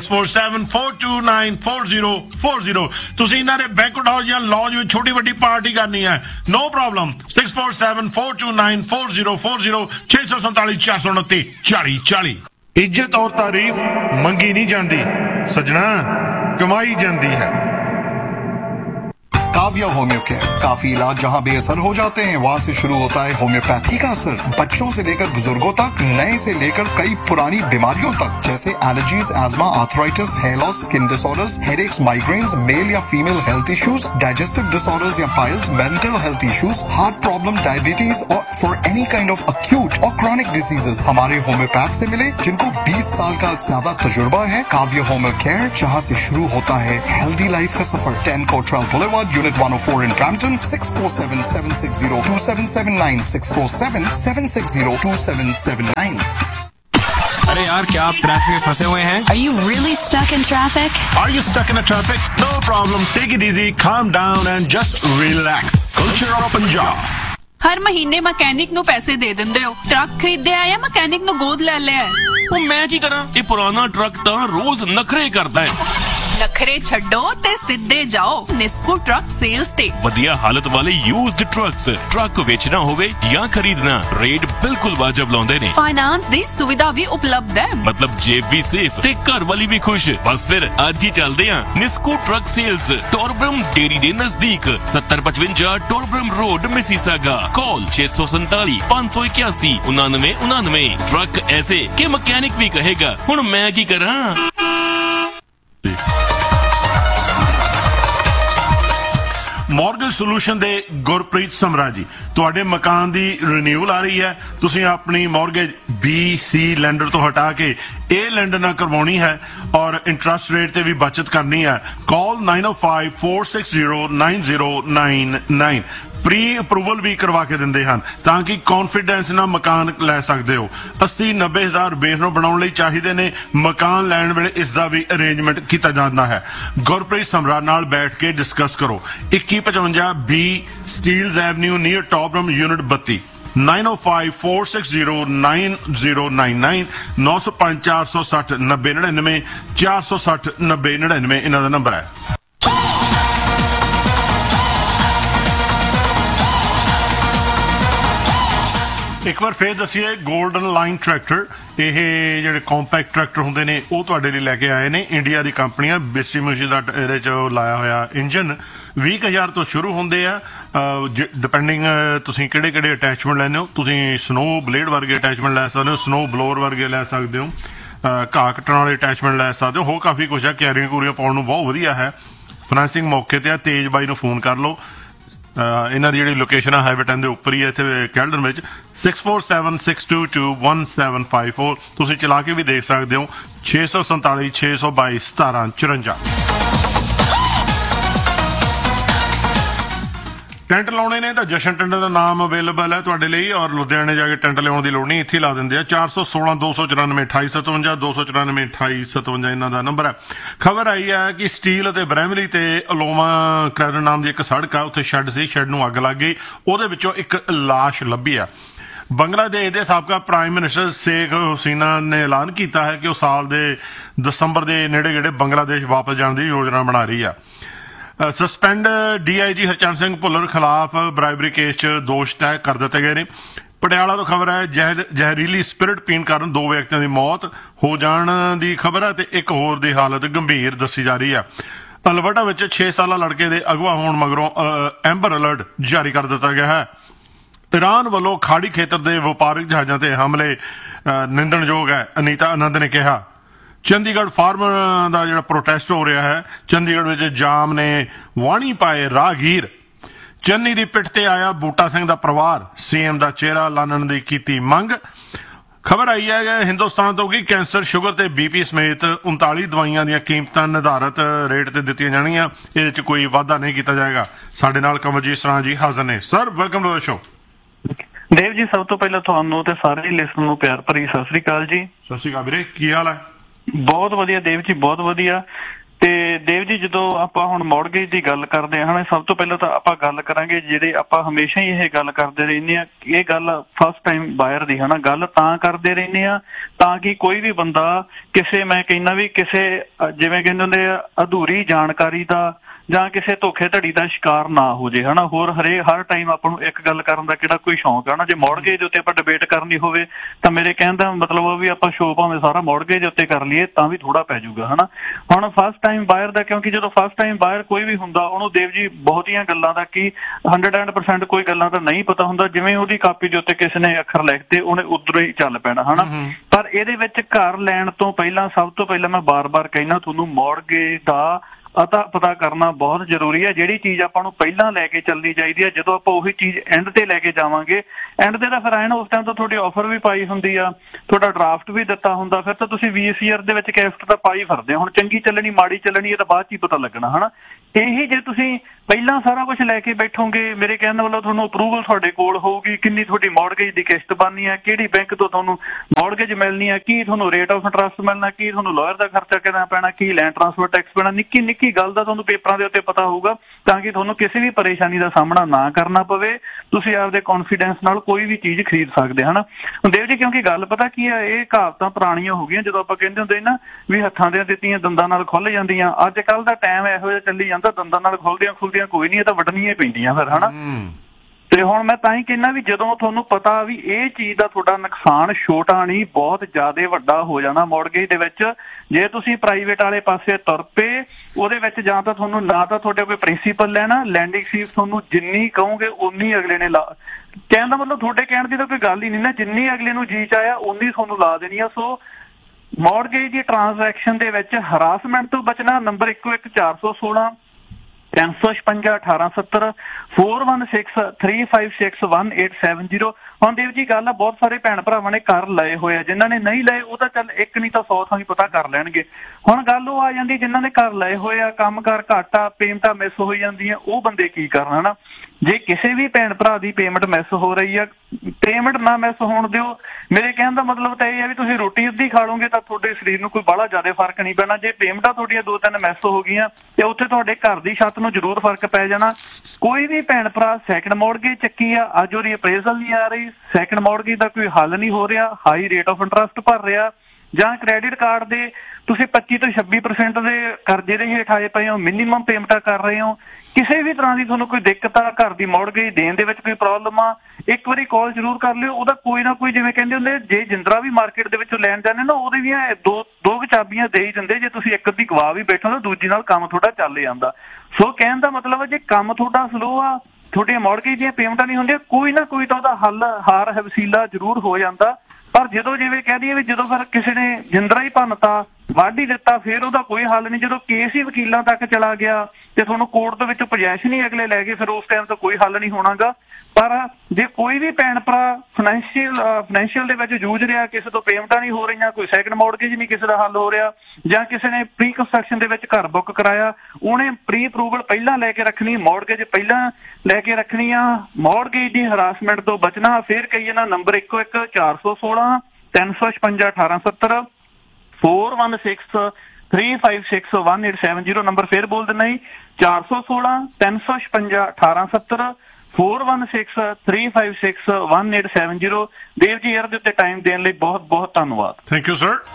647-429-4040 ਤੁਸੀਂ ਇਹਨਾਂ ਦੇ ਬੈਂਕੁਏਟ ਹਾਲ ਜਾਂ ਲੌਂਜ ਵਿੱਚ ਛੋਟੀ ਵੱਡੀ ਪਾਰਟੀ ਕਰਨੀ ਹੈ, ਨੋ ਪ੍ਰੋਬਲਮ। 647-429-4040, 647-429-4040। ਇੱਜ਼ਤ ਔਰ ਤਾਰੀਫ ਮੰਗੀ ਨਹੀਂ ਜਾਂਦੀ ਸਜਣਾ, ਕਮਾਈ ਜਾਂਦੀ ਹੈ। काव्या होम्योकेयर। काफी इलाज जहां बेअसर हो जाते हैं वहां से शुरू होता है होम्योपैथी का असर। बच्चों से लेकर बुजुर्गों तक, नए से लेकर कई पुरानी बीमारियों तक, जैसे allergies, ESMA, arthritis, hair loss, skin disorders, headaches, migraines, mail या female health issues, digestive disorders या piles, mental health issues, heart problem, diabetes और for any kind of acute और क्रॉनिक डिजीजेस हमारे होम्योपैथ से मिले, जिनको 20 साल का ज्यादा तजुर्बा है। काव्या होम्योकेयर, जहां से शुरू होता है हेल्दी लाइफ का सफर। 10 Cottrell boulevard, unit 104 in Brampton, 647-760-2779, 647-760-2779. अरे यार, क्या आप ट्रैफिक में फंसे हुए हैं? Are you really stuck in traffic? Are you stuck in a traffic? No problem. Take it easy, calm down and just relax. Culture of Punjab. ਹਰ ਮਹੀਨੇ mechanic ਨੂੰ ਪੈਸੇ ਦੇ ਦਿੰਦੇ ਹੋ। ਟਰੱਕ ਖਰੀਦਿਆ ਜਾਂ ਮਕੈਨਿਕ ਨੂੰ ਗੋਦ ਲੈ ਲਿਆ? ਉਹ ਮੈਂ ਕੀ ਕਰਾਂ, ਇਹ ਪੁਰਾਣਾ ਟਰੱਕ ਤਾਂ ਰੋਜ਼ ਨਖਰੇ ਕਰਦਾ ਹੈ। ਨਖਰੇ ਛੱਡੋ ਤੇ ਸਿੱਧੇ ਜਾਓ ਨਿਸਕੂ ਟਰੱਕ ਸੇਲਸ ਤੇ। ਵਧੀਆ ਹਾਲਤ ਵਾਲੇ ਯੂਜ਼ਡ ਟਰੱਕਸ, ਟਰੱਕ ਵੇਚਣਾ ਹੋਵੇ ਜਾਂ ਖਰੀਦਣਾ, ਰੇਟ ਬਿਲਕੁਲ ਵਾਜਬ ਲਾਉਂਦੇ ਨੇ। ਫਾਈਨਾਂਸ ਦੀ ਸੁਵਿਧਾ ਵੀ ਉਪਲਬਧ ਹੈ। ਮਤਲਬ ਜੇਬ ਵੀ ਸੇਫ ਤੇ ਘਰ ਵਾਲੀ ਵੀ ਖੁਸ਼। ਬਸ ਫਿਰ ਅੱਜ ਹੀ ਚੱਲਦੇ ਆਂ ਨਿਸਕੂ ਟਰੱਕ ਸੇਲਸ, ਟੋਰਬਰਮ ਡੇਰੀ ਦੇ ਨਜ਼ਦੀਕ, 7055 ਟੋਰਬਰਮ ਰੋਡ, ਮਿਸੀਸਾਗਾ। ਕਾਲ 647 581 9999। ਟਰੱਕ ਐਸੇ ਕਿ ਮਕੈਨਿਕ ਵੀ ਕਹੇਗਾ ਹੁਣ ਮੈਂ ਕੀ ਕਰਾਂ। ਮੌਰਗੇਜ ਸੋਲੂਸ਼ਨ ਦੇ ਗੁਰਪ੍ਰੀਤ ਸਮਰਾ ਜੀ, ਤੁਹਾਡੇ ਮਕਾਨ ਦੀ ਰੀਨਿਊਅਲ ਆ ਰਹੀ ਹੈ। ਤੁਸੀਂ ਆਪਣੀ ਮੌਰਗੇਜ BC ਲੈਂਡਰ ਤੋਂ ਹਟਾ ਕੇ A ਲੈਂਡਰ ਨਾਲ ਕਰਵਾਉਣੀ ਹੈ ਔਰ ਇੰਟਰਸਟ ਰੇਟ ਤੇ ਵੀ ਬਚਤ ਕਰਨੀ ਹੈ। ਕਾਲ 9054609099। ਪ੍ਰੀ ਅਪਰੂਵਲ ਵੀ ਕਰਵਾ ਕੇ ਦਿੰਦੇ ਹਨ ਤਾਂ ਕਿ ਕੌਨਫੀਡੈਂਸ ਨਾਲ ਮਕਾਨ ਲੈ ਸਕਦੇ ਹੋ। 80-90 ਹਜ਼ਾਰ ਬੇਸ ਨੂੰ ਬਣਾਉਣ ਲਈ ਚਾਹੀਦੇ ਨੇ। ਮਕਾਨ ਲੈਣ ਵੇਲੇ ਇਸ ਦਾ ਵੀ ਅਰੇਂਜਮੈਂਟ ਕੀਤਾ ਜਾਂਦਾ ਹੈ। ਗੁਰਪ੍ਰੀਤ ਸਮਰਾ ਨਾਲ ਬੈਠ ਕੇ ਡਿਸਕਸ ਕਰੋ। 2155B ਸਟੀਲਜ਼ ਐਵਨਿਊ ਨੀਅਰ ਟੌਪਰਮ, ਯੂਨਿਟ 32, 9054609099, 9054609099, 4609099 ਇਹਨਾਂ ਦਾ ਨੰਬਰ ਹੈ। ਇੱਕ ਵਾਰ ਫੇਰ ਦੱਸੀਏ, 골ਡਨ ਲਾਈਨ ਟਰੈਕਟਰ, ਇਹ ਜਿਹੜੇ ਕੰਪੈਕਟ ਟਰੈਕਟਰ ਹੁੰਦੇ ਨੇ ਉਹ ਤੁਹਾਡੇ ਲਈ ਲੈ ਕੇ ਆਏ ਨੇ। ਇੰਡੀਆ ਦੀ ਕੰਪਨੀਆਂ, ਬਿਸਟੀਮੂਸ਼ੀ ਦਾ ਇਹਦੇ 'ਚ ਲਾਇਆ ਹੋਇਆ ਇੰਜਨ 20,000 ਤੋਂ ਸ਼ੁਰੂ ਹੁੰਦੇ ਆ। ਡਿਪੈਂਡਿੰਗ ਤੁਸੀਂ ਕਿਹੜੇ ਕਿਹੜੇ ਅਟੈਚਮੈਂਟ ਲੈਂਦੇ ਹੋ। ਤੁਸੀਂ ਸਨੋ ਬਲੇਡ ਵਰਗੇ ਅਟੈਚਮੈਂਟ ਲੈ ਸਕਦੇ ਹੋ, ਸਨੋ ਬਲੋਅਰ ਵਰਗੇ ਲੈ ਸਕਦੇ ਹੋ, ਘਾਹ ਕੱਟਣ ਵਾਲੇ ਅਟੈਚਮੈਂਟ ਲੈ ਸਕਦੇ ਹੋ। ਹੋਰ ਕਾਫੀ ਕੁਛ ਆ। ਕੈਰੀਆਂ ਕੂਰੀਆਂ ਪਾਉਣ ਨੂੰ ਬਹੁਤ ਵਧੀਆ ਹੈ। ਫਾਈਨੈਂਸਿੰਗ ਮੌਕੇ ਤੇ ਆ। ਤੇਜ ਬਾਈ ਨੂੰ ਫੋਨ ਕਰ ਲਓ। ਇਹਨਾਂ ਦੀ ਜਿਹੜੀ ਲੋਕੇਸ਼ਨ ਆ ਹਾਈਵੇ 10 ਦੇ ਉੱਪਰ ਹੀ ਹੈ, ਇੱਥੇ ਕੈਲਡਨ ਵਿੱਚ। 6476221754। ਤੁਸੀਂ ਚਲਾ ਕੇ ਵੀ ਦੇਖ ਸਕਦੇ ਹੋ। 647 622 1754। ਟੈਂਟ ਲਾਉਣੇ ਨੇ ਤਾਂ ਜਸ਼ਨ ਟੈਂਟ ਦਾ ਨਾਮ ਅਵੇਲੇਬਲ ਹੈ ਤੁਹਾਡੇ ਲਈ ਔਰ ਲੁਧਿਆਣੇ ਜਾ ਕੇ ਟੈਂਟ ਲਿਆਉਣ ਦੀ ਲੋੜ ਨਹੀਂ, ਇੱਥੇ ਲਾ ਦਿੰਦੇ ਆ। 416 294 2857 294 2857 ਇਹਨਾਂ ਦਾ ਨੰਬਰ ਹੈ। ਖਬਰ ਆਈ ਹੈ ਕਿ ਸਟੀਲ ਅਤੇ ਬਰੈਮਲੀ ਤੇ ਅਲੋਮਾ ਕ੍ਰੈਡਨ ਨਾਮ ਦੀ ਇੱਕ ਸੜਕ ਆ, ਉੱਥੇ ਸ਼ੈੱਡ ਸੀ, ਸ਼ੈੱਡ ਨੂੰ ਅੱਗ ਲੱਗ ਗਈ। ਉਹਦੇ ਵਿੱਚੋਂ ਇੱਕ ਲਾਸ਼ ਲੱਭੀ ਆ। ਬੰਗਲਾਦੇਸ਼ ਦੇ ਸਾਬਕਾ ਪ੍ਰਾਈਮ ਮਿਨਿਸਟਰ ਸ਼ੇਖ ਹਸੀਨਾ ਨੇ ਐਲਾਨ ਕੀਤਾ ਹੈ ਕਿ ਉਹ ਸਾਲ ਦੇ ਦਸੰਬਰ ਦੇ ਨੇੜੇ ਗੇੜੇ ਬੰਗਲਾਦੇਸ਼ ਵਾਪਸ ਜਾਣ ਦੀ ਯੋਜਨਾ ਬਣਾ ਰਹੀ ਆ। ਸਸਪੈਂਡ DIG ਹਰਚੰਦ ਸਿੰਘ ਭੁੱਲਰ ਖਿਲਾਫ ਬਰਾਈਬਰੀ ਕੇਸ 'ਚ ਦੋਸ਼ ਤੈਅ ਕਰ ਦਿੱਤੇ ਗਏ ਨੇ। ਪਟਿਆਲਾ ਤੋਂ ਖਬਰ ਹੈ, ਜ਼ਹਿਰੀਲੀ ਸਪਿਰਿਟ ਪੀਣ ਕਾਰਨ 2 ਵਿਅਕਤੀਆਂ ਦੀ ਮੌਤ ਹੋ ਜਾਣ ਦੀ ਖਬਰ ਹੈ ਤੇ ਇੱਕ ਹੋਰ ਦੀ ਹਾਲਤ ਗੰਭੀਰ ਦੱਸੀ ਜਾ ਰਹੀ ਹੈ। ਅਲਬਰਟਾ ਵਿੱਚ 6 ਸਾਲਾ ਲੜਕੇ ਦੇ ਅਗਵਾ ਹੋਣ ਮਗਰੋਂ ਐਂਬਰ ਅਲਰਟ ਜਾਰੀ ਕਰ ਦਿੱਤਾ ਗਿਆ ਹੈ। ਈਰਾਨ ਵੱਲੋਂ ਖਾੜੀ ਖੇਤਰ ਦੇ ਵਪਾਰਕ ਜਹਾਜ਼ਾਂ ਤੇ ਹਮਲੇ ਨਿੰਦਣਯੋਗ ਹੈ। ਅਨੀਤਾ ਆਨੰਦ ਨੇ ਕਿਹਾ। ਚੰਡੀਗੜ੍ਹ ਫਾਰਮਰ ਦਾ ਜਿਹੜਾ ਪ੍ਰੋਟੈਸਟ ਹੋ ਰਿਹਾ ਹੈ, ਚੰਡੀਗੜ੍ਹ ਵਿੱਚ ਜਾਮ ਨੇ ਵਾਣੀ ਪਾਏ ਰਾਹਗੀਰ। ਚੰਨੀ ਦੀ ਪਿੱਠ ਤੇ ਆਇਆ ਬੂਟਾ ਸਿੰਘ ਦਾ ਪਰਿਵਾਰ, CM ਦਾ ਚਿਹਰਾ ਲਾਣਨ ਦੀ ਕੀਤੀ ਮੰਗ। ਖਬਰ ਆਈ ਹੈ ਕਿ ਹਿੰਦੁਸਤਾਨ ਤੋਂ ਕਿ ਕੈਂਸਰ, ਸ਼ੂਗਰ ਤੇ BP ਸਮੇਤ 39 ਦਵਾਈਆਂ ਦੀਆਂ ਕੀਮਤਾਂ ਨਿਰਧਾਰਤ ਰੇਟ ਤੇ ਦਿੱਤੀਆਂ ਜਾਣਗੀਆਂ। ਇਹਦੇ 'ਚ ਕੋਈ ਵਾਧਾ ਨਹੀਂ ਕੀਤਾ ਜਾਏਗਾ। ਸਾਡੇ ਨਾਲ ਕਮਲਜੀਤ ਸਰਾਂ ਜੀ ਹਾਜ਼ਰ ਨੇ। Sir, welcome to the show. Dev ji, ਸਭ ਤੋਂ ਪਹਿਲਾਂ ਤੁਹਾਨੂੰ ਤੇ ਸਾਰੇ ਲਿਸਨਰ ਨੂੰ ਪਿਆਰ ਭਰੀ ਸਤਿ ਸ੍ਰੀ ਅਕਾਲ ਜੀ। ਸਤਿ ਸ੍ਰੀ ਅਕਾਲ ਵੀਰੇ, ਕੀ ਹਾਲ ਹੈ? ਬਹੁਤ ਵਧੀਆ ਦੇਵ ਜੀ, ਬਹੁਤ ਵਧੀਆ। ਤੇ ਦੇਵ ਜੀ, ਜਦੋਂ ਆਪਾਂ ਹੁਣ ਮੌਰਗੇਜ ਦੀ ਗੱਲ ਕਰਦੇ ਹਾਂ, ਸਭ ਤੋਂ ਪਹਿਲਾਂ ਤਾਂ ਆਪਾਂ ਗੱਲ ਕਰਾਂਗੇ, ਜਿਹੜੇ ਆਪਾਂ ਹਮੇਸ਼ਾ ਹੀ ਇਹ ਗੱਲ ਕਰਦੇ ਰਹਿੰਦੇ ਆ, ਇਹ ਗੱਲ ਫਸਟ ਟਾਈਮ ਬਾਇਰ ਦੀ ਗੱਲ ਤਾਂ ਕਰਦੇ ਰਹਿੰਦੇ ਆ ਤਾਂ ਕਿ ਕੋਈ ਵੀ ਬੰਦਾ ਕਿਸੇ, ਮੈਂ ਕਹਿੰਦਾ ਵੀ ਕਿਸੇ, ਜਿਵੇਂ ਕਹਿੰਦੇ ਹੁੰਦੇ ਆ, ਅਧੂਰੀ ਜਾਣਕਾਰੀ ਦਾ ਜਾਂ ਕਿਸੇ ਧੋਖੇ ਧੜੀ ਦਾ ਸ਼ਿਕਾਰ ਨਾ ਹੋ ਜੇ ਹਨਾ। ਹੋਰ ਹਰ ਟਾਈਮ ਆਪਾਂ ਨੂੰ ਇੱਕ ਗੱਲ ਕਰਨ ਦਾ ਕਿਹੜਾ ਕੋਈ ਸ਼ੌਂਕ ਹੈ ਨਾ। ਜੇ ਮੌੜਗੇਜ ਦੇ ਉੱਤੇ ਆਪਾਂ ਡਿਬੇਟ ਕਰਨੀ ਹੋਵੇ ਤਾਂ ਮੇਰੇ ਕਹਿਣ ਦਾ ਮਤਲਬ ਉਹ ਵੀ ਆਪਾਂ ਸ਼ੋਅ ਭਾਵੇਂ ਸਾਰਾ ਮੌੜਗੇਜ ਦੇ ਉੱਤੇ ਕਰ ਲਈਏ ਤਾਂ ਵੀ ਥੋੜਾ ਪੈ ਜਾਊਗਾ ਹਨਾ। ਹੁਣ ਫਸਟ ਟਾਈਮ ਬਾਇਰ ਦਾ, ਕਿਉਂਕਿ ਜਦੋਂ ਫਸਟ ਟਾਈਮ ਬਾਇਰ ਕੋਈ ਵੀ ਹੁੰਦਾ ਉਹਨੂੰ ਦੇਵ ਜੀ ਬਹੁਤੀਆਂ ਗੱਲਾਂ ਦਾ ਕੀ 100% ਕੋਈ ਗੱਲਾਂ ਤਾਂ ਨਹੀਂ ਪਤਾ ਹੁੰਦਾ। ਜਿਵੇਂ ਉਹਦੀ ਕਾਪੀ ਦੇ ਉੱਤੇ ਕਿਸੇ ਨੇ ਅੱਖਰ ਲਿਖਤੇ ਉਹਨੇ ਉਧਰੋਂ ਹੀ ਚੱਲ ਪੈਣਾ ਹਨਾ। ਪਰ ਇਹਦੇ ਵਿੱਚ ਘਰ ਲੈਣ ਤੋਂ ਪਹਿਲਾਂ ਸਭ ਤੋਂ ਪਹਿਲਾਂ ਮੈਂ ਬਾਰ-ਬਾਰ ਕਹਿਣਾ ਤੁਹਾਨੂੰ ਮੌੜਗੇਜ ਦਾ ਪਤਾ ਕਰਨਾ ਬਹੁਤ ਜ਼ਰੂਰੀ ਹੈ। ਜਿਹੜੀ ਚੀਜ਼ ਆਪਾਂ ਨੂੰ ਪਹਿਲਾਂ ਲੈ ਕੇ ਚੱਲਣੀ ਚਾਹੀਦੀ ਹੈ, ਜਦੋਂ ਆਪਾਂ ਉਹੀ ਚੀਜ਼ ਐਂਡ ਤੇ ਲੈ ਕੇ ਜਾਵਾਂਗੇ, ਐਂਡ ਤੇ ਤਾਂ ਫਿਰ ਆਏ ਨਾ ਉਸ ਟਾਈਮ ਤਾਂ ਤੁਹਾਡੀ ਆਫਰ ਵੀ ਪਾਈ ਹੁੰਦੀ ਆ, ਤੁਹਾਡਾ ਡਰਾਫਟ ਵੀ ਦਿੱਤਾ ਹੁੰਦਾ, ਫਿਰ ਤਾਂ ਤੁਸੀਂ 20 ਈਅਰ ਦੇ ਵਿੱਚ ਕੈਸਟ ਤਾਂ ਪਾਈ ਫਿਰਦੇ। ਹੁਣ ਚੰਗੀ ਚੱਲਣੀ ਮਾੜੀ ਚੱਲਣੀ ਇਹ ਤਾਂ ਬਾਅਦ 'ਚ ਹੀ ਪਤਾ ਲੱਗਣਾ ਹਨਾ। ਇਹੀ ਜੇ ਤੁਸੀਂ ਪਹਿਲਾਂ ਸਾਰਾ ਕੁਝ ਲੈ ਕੇ ਬੈਠੋਗੇ, ਮੇਰੇ ਕਹਿਣ ਵੱਲੋਂ ਤੁਹਾਨੂੰ ਅਪਰੂਵਲ ਤੁਹਾਡੇ ਕੋਲ ਹੋਊਗੀ, ਕਿੰਨੀ ਤੁਹਾਡੀ ਮੌੜਗੇਜ ਦੀ ਕਿਸ਼ਤ ਬਣਨੀ ਹੈ, ਕਿਹੜੀ ਬੈਂਕ ਤੋਂ ਤੁਹਾਨੂੰ ਮੌੜਗੇਜ ਮਿਲਣੀ ਹੈ, ਕੀ ਤੁਹਾਨੂੰ ਰੇਟ ਆਫ ਇੰਟਰਸਟ ਮਿਲਣਾ, ਕੀ ਤੁਹਾਨੂੰ ਲਾਇਰ ਦਾ ਖਰਚਾ ਕਿੰਨਾ ਪੈਣਾ, ਕੀ ਲੈਂਡ ਟਰਾਂਸਫਰ ਟੈਕਸ ਪੈਣਾ, ਨਿੱਕੀ ਨਿੱਕੀ ਗੱਲ ਦਾ ਤੁਹਾਨੂੰ ਪੇਪਰਾਂ ਦੇ ਉੱਤੇ ਪਤਾ ਹੋਊਗਾ ਤਾਂ ਕਿ ਤੁਹਾਨੂੰ ਕਿਸੇ ਵੀ ਪਰੇਸ਼ਾਨੀ ਦਾ ਸਾਹਮਣਾ ਨਾ ਕਰਨਾ ਪਵੇ। ਤੁਸੀਂ ਆਪਦੇ ਕੌਨਫੀਡੈਂਸ ਨਾਲ ਕੋਈ ਵੀ ਚੀਜ਼ ਖਰੀਦ ਸਕਦੇ ਹਨਾ। ਦੇਵ ਜੀ ਕਿਉਂਕਿ ਗੱਲ ਪਤਾ ਕੀ ਹੈ, ਇਹ ਕਹਾਵਤਾਂ ਪੁਰਾਣੀਆਂ ਹੋ ਗਈਆਂ। ਜਦੋਂ ਆਪਾਂ ਕਹਿੰਦੇ ਹੁੰਦੇ ਨਾ ਵੀ ਹੱਥਾਂ ਦੀਆਂ ਦਿੱਤੀਆਂ ਦੰਦਾਂ ਨਾਲ ਖੁੱਲ ਜਾਂਦੀਆਂ, ਅੱਜ ਕੱਲ੍ਹ ਦਾ ਟਾਈਮ ਇਹੋ ਜਿਹਾ ਚੱਲੀ ਜਾਂਦਾ ਦੰਦਾਂ ਨਾਲ ਖੁੱਲਦੀਆਂ ਕੋਈ ਨਹੀਂ, ਇਹ ਤਾਂ ਵੱਢਣੀਆਂ ਹੀ ਪੈਂਦੀਆਂ ਫਿਰ ਹਨਾ। ਤੇ ਹੁਣ ਮੈਂ ਤਾਂ ਹੀ ਕਹਿੰਦਾ ਵੀ ਜਦੋਂ ਤੁਹਾਨੂੰ ਪਤਾ ਵੀ ਇਹ ਚੀਜ਼ ਦਾ ਤੁਹਾਡਾ ਨੁਕਸਾਨ ਛੋਟਾ ਨਹੀਂ ਬਹੁਤ ਜ਼ਿਆਦਾ ਵੱਡਾ ਹੋ ਜਾਣਾ ਮੌੜਗੇਜ ਦੇ ਵਿੱਚ, ਜੇ ਤੁਸੀਂ ਪ੍ਰਾਈਵੇਟ ਵਾਲੇ ਪਾਸੇ ਤੁਰ ਪਏ ਉਹਦੇ ਵਿੱਚ ਜਾਂ ਤਾਂ ਤੁਹਾਨੂੰ ਨਾ ਤਾਂ ਤੁਹਾਡੇ ਕੋਈ ਪ੍ਰਿੰਸੀਪਲ ਲੈਣਾ, ਲੈਂਡਿੰਗ ਫੀਸ ਤੁਹਾਨੂੰ ਜਿੰਨੀ ਕਹੋਗੇ ਉਨੀ ਅਗਲੇ ਨੇ ਕਹਿਣ ਦਾ ਮਤਲਬ ਤੁਹਾਡੇ ਕਹਿਣ ਦੀ ਤਾਂ ਕੋਈ ਗੱਲ ਹੀ ਨਹੀਂ ਨਾ, ਜਿੰਨੀ ਅਗਲੇ ਨੂੰ ਜੀ ਚਾਹਿਆ ਉਨੀ ਤੁਹਾਨੂੰ ਲਾ ਦੇਣੀ ਆ। ਸੋ ਮੌੜਗੇਜ ਦੀ ਟ੍ਰਾਂਜੈਕਸ਼ਨ ਦੇ ਵਿੱਚ ਹਰਾਸਮੈਂਟ ਤੋਂ ਬਚਣਾ। ਨੰਬਰ 11416 356 1870 4163561870। ਹੁਣ ਦੇਵ ਜੀ ਗੱਲ ਆ, ਬਹੁਤ ਸਾਰੇ ਭੈਣ ਭਰਾਵਾਂ ਨੇ ਕਰ ਲਏ ਹੋਏ ਆ, ਜਿਨ੍ਹਾਂ ਨੇ ਨਹੀਂ ਲਏ ਉਹ ਤਾਂ ਚੱਲ ਇੱਕ ਨਹੀਂ ਤਾਂ 100 ਥਾਂ ਹੀ ਪਤਾ ਕਰ ਲੈਣਗੇ। ਹੁਣ ਗੱਲ ਉਹ ਆ ਜਾਂਦੀ ਜਿਨ੍ਹਾਂ ਨੇ ਕਰ ਲਏ ਹੋਏ ਆ, ਕੰਮਕਾਰ ਘੱਟ ਆ, ਪੇਮੈਂਟਾਂ ਮਿਸ ਹੋਈ ਜਾਂਦੀਆਂ, ਉਹ ਬੰਦੇ ਕੀ ਕਰਨ ਹਨਾ। ਜੇ ਕਿਸੇ ਵੀ ਭੈਣ ਭਰਾ ਦੀ ਪੇਮੈਂਟ ਮਿਸ ਹੋ ਰਹੀ ਆ, ਪੇਮੈਂਟ ਨਾ ਮਿਸ ਹੋਣ ਦਿਓ। ਮੇਰੇ ਕਹਿਣ ਦਾ ਮਤਲਬ ਤਾਂ ਇਹ ਹੈ ਵੀ ਤੁਸੀਂ ਰੋਟੀ ਅੱਧੀ ਖਾ ਲਓਗੇ ਤਾਂ ਤੁਹਾਡੇ ਸਰੀਰ ਨੂੰ ਕੋਈ ਬਾਹਲਾ ਜ਼ਿਆਦਾ ਫਰਕ ਨਹੀਂ ਪੈਣਾ। ਜੇ ਪੇਮੈਂਟਾਂ ਤੁਹਾਡੀਆਂ 2-3 ਮਿਸ ਹੋ ਗਈਆਂ ਤੇ ਉੱਥੇ ਤੁਹਾਡੇ ਘਰ ਦੀ ਛੱਤ ਨੂੰ ਜ਼ਰੂਰ ਫਰਕ ਪੈ ਜਾਣਾ। ਕੋਈ ਵੀ ਭੈਣ ਭਰਾ ਸੈਕਿੰਡ ਮੌੜਗੇਜ ਚੱਕੀ ਆ, ਅੱਜ ਉਹਦੀ ਅਪਰੇਜ਼ਲ ਨਹੀਂ ਆ ਰਹੀ, ਸੈਕਿੰਡ ਮੌੜਗੇਜ ਦਾ ਕੋਈ ਹੱਲ ਨਹੀਂ ਹੋ ਰਿਹਾ, ਹਾਈ ਰੇਟ ਆਫ ਇੰਟਰਸਟ ਭਰ ਰਿਹਾ, ਜਾਂ ਕ੍ਰੈਡਿਟ ਕਾਰਡ ਦੇ ਤੁਸੀਂ 25 ਤੋਂ 26% ਦੇ ਕਰਜ਼ੇ ਦੇ ਹੇਠ ਆਏ ਪਏ ਹੋ, ਮਿਨੀਮਮ ਪੇਮੈਂਟਾਂ ਕਰ ਰਹੇ ਹੋ, ਕਿਸੇ ਵੀ ਤਰ੍ਹਾਂ ਦੀ ਤੁਹਾਨੂੰ ਕੋਈ ਦਿੱਕਤ ਆ, ਘਰ ਦੀ ਮੌੜਗੇਜ ਦੇਣ ਦੇ ਵਿੱਚ ਕੋਈ ਪ੍ਰੋਬਲਮ ਆ, ਇੱਕ ਵਾਰੀ ਕਾਲ ਜ਼ਰੂਰ ਕਰ ਲਿਓ। ਉਹਦਾ ਕੋਈ ਨਾ ਕੋਈ, ਜਿਵੇਂ ਕਹਿੰਦੇ ਹੁੰਦੇ, ਜੇ ਜਿੰਦਰਾ ਵੀ ਮਾਰਕੀਟ ਦੇ ਵਿੱਚੋਂ ਲੈਣ ਜਾਂਦੇ ਨਾ ਉਹਦੇ ਵੀ ਦੋ ਕੁ ਚਾਬੀਆਂ ਦੇ ਹੀ ਦਿੰਦੇ। ਜੇ ਤੁਸੀਂ ਇੱਕ ਅੱਧੀ ਗਵਾ ਵੀ ਬੈਠੋ ਤਾਂ ਦੂਜੀ ਨਾਲ ਕੰਮ ਤੁਹਾਡਾ ਚੱਲ ਜਾਂਦਾ। ਸੋ ਕਹਿਣ ਦਾ ਮਤਲਬ ਹੈ ਜੇ ਕੰਮ ਤੁਹਾਡਾ ਸਲੋ ਆ, ਤੁਹਾਡੀਆਂ ਮੌੜਗੇਜ ਦੀਆਂ ਪੇਮੈਂਟਾਂ ਨਹੀਂ ਹੁੰਦੀਆਂ, ਕੋਈ ਨਾ ਕੋਈ ਤਾਂ ਉਹਦਾ ਹੱਲ ਹਾਰ ਵਸੀਲਾ ਜ਼ਰੂਰ ਹੋ ਜਾਂਦਾ। ਪਰ ਜਦੋਂ ਜਿਵੇਂ ਕਹਿ ਦਈਏ ਵੀ ਜਦੋਂ ਫਿਰ ਕਿਸੇ ਨੇ ਜਿੰਦਰਾ ਹੀ ਭੰਨਤਾ, ਵੱਢ ਹੀ ਦਿੱਤਾ, ਫਿਰ ਉਹਦਾ ਕੋਈ ਹੱਲ ਨਹੀਂ। ਜਦੋਂ ਕੇਸ ਹੀ ਵਕੀਲਾਂ ਤੱਕ ਚਲਾ ਗਿਆ ਤੇ ਤੁਹਾਨੂੰ ਕੋਰਟ ਦੇ ਵਿੱਚ ਪੋਜੈਸ਼ਨ ਹੀ ਅਗਲੇ ਲੈ ਗਏ, ਫਿਰ ਉਸ ਟਾਈਮ ਤਾਂ ਕੋਈ ਹੱਲ ਨਹੀਂ ਹੋਣਾਗਾ। ਪਰ ਜੇ ਕੋਈ ਵੀ ਭੈਣ ਭਰਾ ਫਾਈਨੈਂਸ਼ੀਅਲ ਦੇ ਵਿੱਚ ਜੂਝ ਰਿਹਾ, ਕਿਸੇ ਤੋਂ ਪੇਮੈਂਟਾਂ ਨਹੀਂ ਹੋ ਰਹੀਆਂ, ਕੋਈ ਸੈਕਿੰਡ ਮੌੜਗੇਜ ਨਹੀਂ ਕਿਸੇ ਦਾ ਹੱਲ ਹੋ ਰਿਹਾ, ਜਾਂ ਕਿਸੇ ਨੇ ਪ੍ਰੀ ਕੰਸਟਰਕਸ਼ਨ ਦੇ ਵਿੱਚ ਘਰ ਬੁੱਕ ਕਰਾਇਆ, ਉਹਨੇ ਪ੍ਰੀ ਅਪਰੂਵਲ ਪਹਿਲਾਂ ਲੈ ਕੇ ਰੱਖਣੀ, ਮੌੜਗੇਜ ਪਹਿਲਾਂ ਲੈ ਕੇ ਰੱਖਣੀ ਆ, ਮੌੜਗੇਜ ਦੀ ਹਰਾਸਮੈਂਟ ਤੋਂ ਬਚਣਾ। ਫਿਰ ਕਹੀਏ ਨਾ, ਨੰਬਰ 11416 356 1870 4163561870 ਨੰਬਰ ਫੇਰ ਬੋਲ ਦਿੰਦਾ ਜੀ, 416 356 1870 4163561870। ਦੇਵ ਜੀ ਏਅਰ ਦੇ ਉੱਤੇ ਟਾਈਮ ਦੇਣ ਲਈ ਬਹੁਤ ਬਹੁਤ ਧੰਨਵਾਦ। Thank you sir.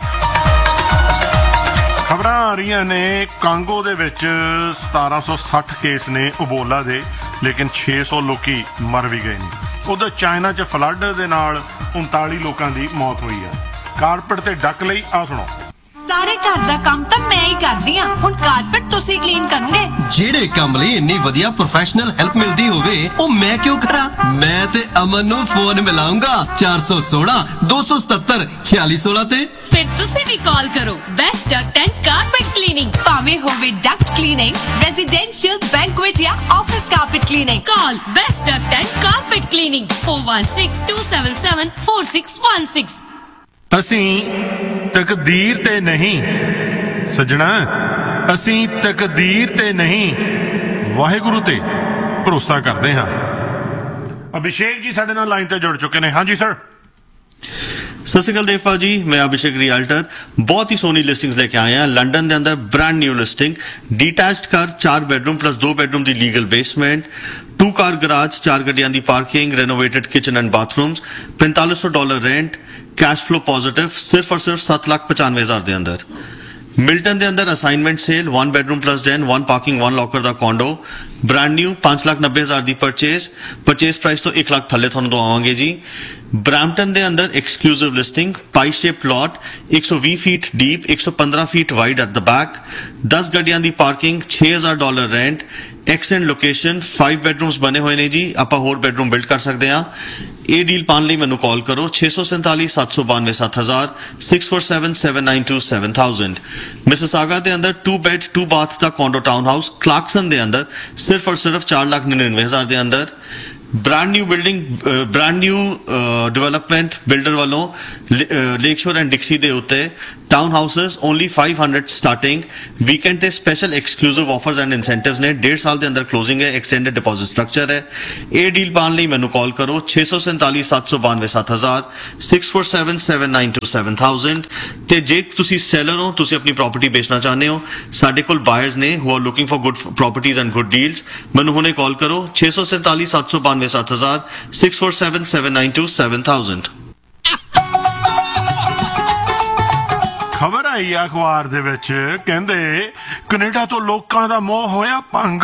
ਖਬਰਾਂ ਆ ਰਹੀਆਂ ਨੇ ਕਾਂਗੋ ਦੇ ਵਿੱਚ 1760 ਕੇਸ ਨੇ ਇਬੋਲਾ ਦੇ, ਲੇਕਿਨ 600 ਲੋਕੀ ਮਰ ਵੀ ਗਏ ਨੇ। ਉਧਰ ਚਾਈਨਾ 'ਚ ਫਲੱਡ ਦੇ ਨਾਲ 39 ਲੋਕਾਂ ਦੀ ਮੌਤ ਹੋਈ ਆ। ਕਾਰਪਟ ਤੇ ਡੱਕ ਲਈ ਆ ਸੁਣੋ। ਸਾਰੇ ਘਰ ਦਾ ਕੰਮ ਤਾਂ ਮੈਂ ਹੀ ਕਰਦੀ ਆ, ਹੁਣ ਕਾਰਪਟ ਤੁਸੀਂ ਕਲੀਨ ਕਰੋਗੇ। ਜਿਹੜੇ ਕੰਮ ਲਈ ਇੰਨੀ ਵਧੀਆ ਪ੍ਰੋਫੈਸ਼ਨਲ ਹੈਲਪ ਮਿਲਦੀ ਹੋਵੇ ਉਹ ਮੈਂ ਕਿਉਂ ਕਰਾਂ। ਮੈਂ ਤੇ ਅਮਨ ਨੂੰ ਫੋਨ ਮਿਲਾਉਂਗਾ 416 277 4616 ਤੇ। ਫਿਰ ਤੁਸੀਂ ਵੀ ਕਾਲ ਕਰੋ best Duckett and carpet cleaning, ਭਾਵੇਂ ਹੋਵੇ ਡਕਟ ਕਲੀਨਿੰਗ, ਰੈਜ਼ੀਡੈਂਸ਼ੀਅਲ, ਬੈਂਕੁਏਟ ਜਾਂ office carpet cleaning. Call best Duckett and carpet cleaning 4162774616। ਅਸੀਂ ਤਕਦੀਰ ਤੇ ਨਹੀਂ ਸੱਜਣਾ, ਅਸੀਂ ਤਕਦੀਰ ਤੇ ਨਹੀਂ ਵਾਹਿਗੁਰੂ ਤੇ ਭਰੋਸਾ ਕਰਦੇ ਹਾਂ। ਅਭਿਸ਼ੇਕ ਜੀ ਸਾਡੇ ਨਾਲ ਲਾਈਨ ਤੇ ਜੁੜ ਚੁੱਕੇ ਨੇ। ਹਾਂਜੀ ਸਰ। ਸਤਿ ਸ਼੍ਰੀ ਅਕਾਲ ਦੇਵਪਾਲ ਜੀ, ਮੈਂ ਅਭਿਸ਼ੇਕ ਰਿਆਲਟਰ। ਬਹੁਤ ਹੀ ਸੋਹਣੀ ਲਿਸਟਿੰਗਸ ਲੈ ਕੇ ਆਏ ਹਾਂ। ਲੰਡਨ ਦੇ ਅੰਦਰ ਬ੍ਰਾਂਡ ਨਿਊ ਲਿਸਟਿੰਗ, ਡੀਟੈਚਡ ਘਰ 4 ਬੈਡਰੂਮ ਪਲੱਸ 2 ਬੈਡਰੂਮ ਦੀ ਲੀਗਲ ਬੇਸਮੈਂਟ, 2 ਕਾਰ ਗਰਾਜ, 4 ਗੱਡੀਆਂ ਦੀ parking, ਰੈਨੋਵੇਟਡ kitchen and bathrooms, $4500 rent, cash flow positive, सिर्फ और सिर्फ 7,95,000 ਦੇ ਅੰਦਰ। ਮਿਲਟਨ ਦੇ ਅੰਦਰ assignment sale 1 bedroom plus den 1 parking 1 locker ਦਾ ਕੋਂਡੋ ਬ੍ਰਾਂਡ ਨਿਊ 5,90,000 ਦੀ ਪਰਚੇਸ ਪ੍ਰਾਈਸ ਤੋਂ 1 ਲੱਖ ਥੱਲੇ ਤੁਹਾਨੂੰ ਦਵਾਵਾਂਗੇ ਜੀ। ਬ੍ਰੈਂਪਟਨ ਦੇ ਅੰਦਰ exclusive listing Bhai shape plot 120 feet deep 115 feet wide at the back 10 ਗੱਡੀਆਂ ਦੀ ਪਾਰਕਿੰਗ $6,000 ਰੈਂਟ ਐਕਸੈਂਟ ਲੋਕੇਸ਼ਨ 5 ਬੈਡਰੂਮਸ ਬਣੇ ਹੋਏ ਨੇ ਜੀ। ਆਪਾਂ ਹੋਰ ਬੈਡਰੂਮ ਬਿਲਡ ਕਰ ਸਕਦੇ ਹਾਂ। ਇਹ ਡੀਲ ਪਾਉਣ ਲਈ ਮੈਨੂੰ ਕਾਲ ਕਰੋ 647 792 7000 647 792 7000। ਮਿਸਿਸਾਗਾ ਦੇ ਅੰਦਰ 2 ਬੈਡ 2 ਬਾਥ ਦਾ ਕੋਂਡੋ ਟਾਊਨ ਹਾਊਸ ਕਲਾਰਕਸਨ ਦੇ ਅੰਦਰ ਸਿਰਫ ਔਰ ਸਿਰਫ 4,99,000 ਦੇ ਅੰਦਰ। brand new building brand new development builder ਵੱਲੋਂ ਲੇਕਸ਼ੋਰ ਐਂਡ ਡਿਕਸੀ ਦੇ ਉੱਤੇ town houses only 500 starting weekend ਤੇ special exclusive offers and incentives ਨੇ 1.5 ਸਾਲ ਦੇ ਅੰਦਰ ਕਲੋਜ਼ਿੰਗ ਹੈ ਐਕਸਟੈਂਡਡ ਡਿਪੋਜ਼ਿਟ ਸਟਰਕਚਰ ਹੈ। ਇਹ ਡੀਲ ਪਾਉਣ ਲਈ ਮੈਨੂੰ ਕਾਲ ਕਰੋ 647 792 7000 647 792 7000 ਤੇ ਜੇ ਤੁਸੀਂ ਸੈਲਰ ਹੋ ਤੁਸੀਂ ਆਪਣੀ ਪ੍ਰਾਪਰਟੀ ਵੇਚਣਾ ਚਾਹੁੰਦੇ ਹੋ ਸਾਡੇ ਕੋਲ ਬਾਇਰਸ ਨੇ who are looking for good properties and good deals ਮੈਨੂੰ ਹੁਣੇ ਕਾਲ ਕਰੋ 647 792 7000 647 792 7000। ਖਬਰ ਆਈ ਆ ਅਖਬਾਰ ਦੇ ਵਿੱਚ ਕਹਿੰਦੇ ਕੈਨੇਡਾ ਤੋਂ ਲੋਕਾਂ ਦਾ ਮੋਹ ਹੋਇਆ ਭੰਗ।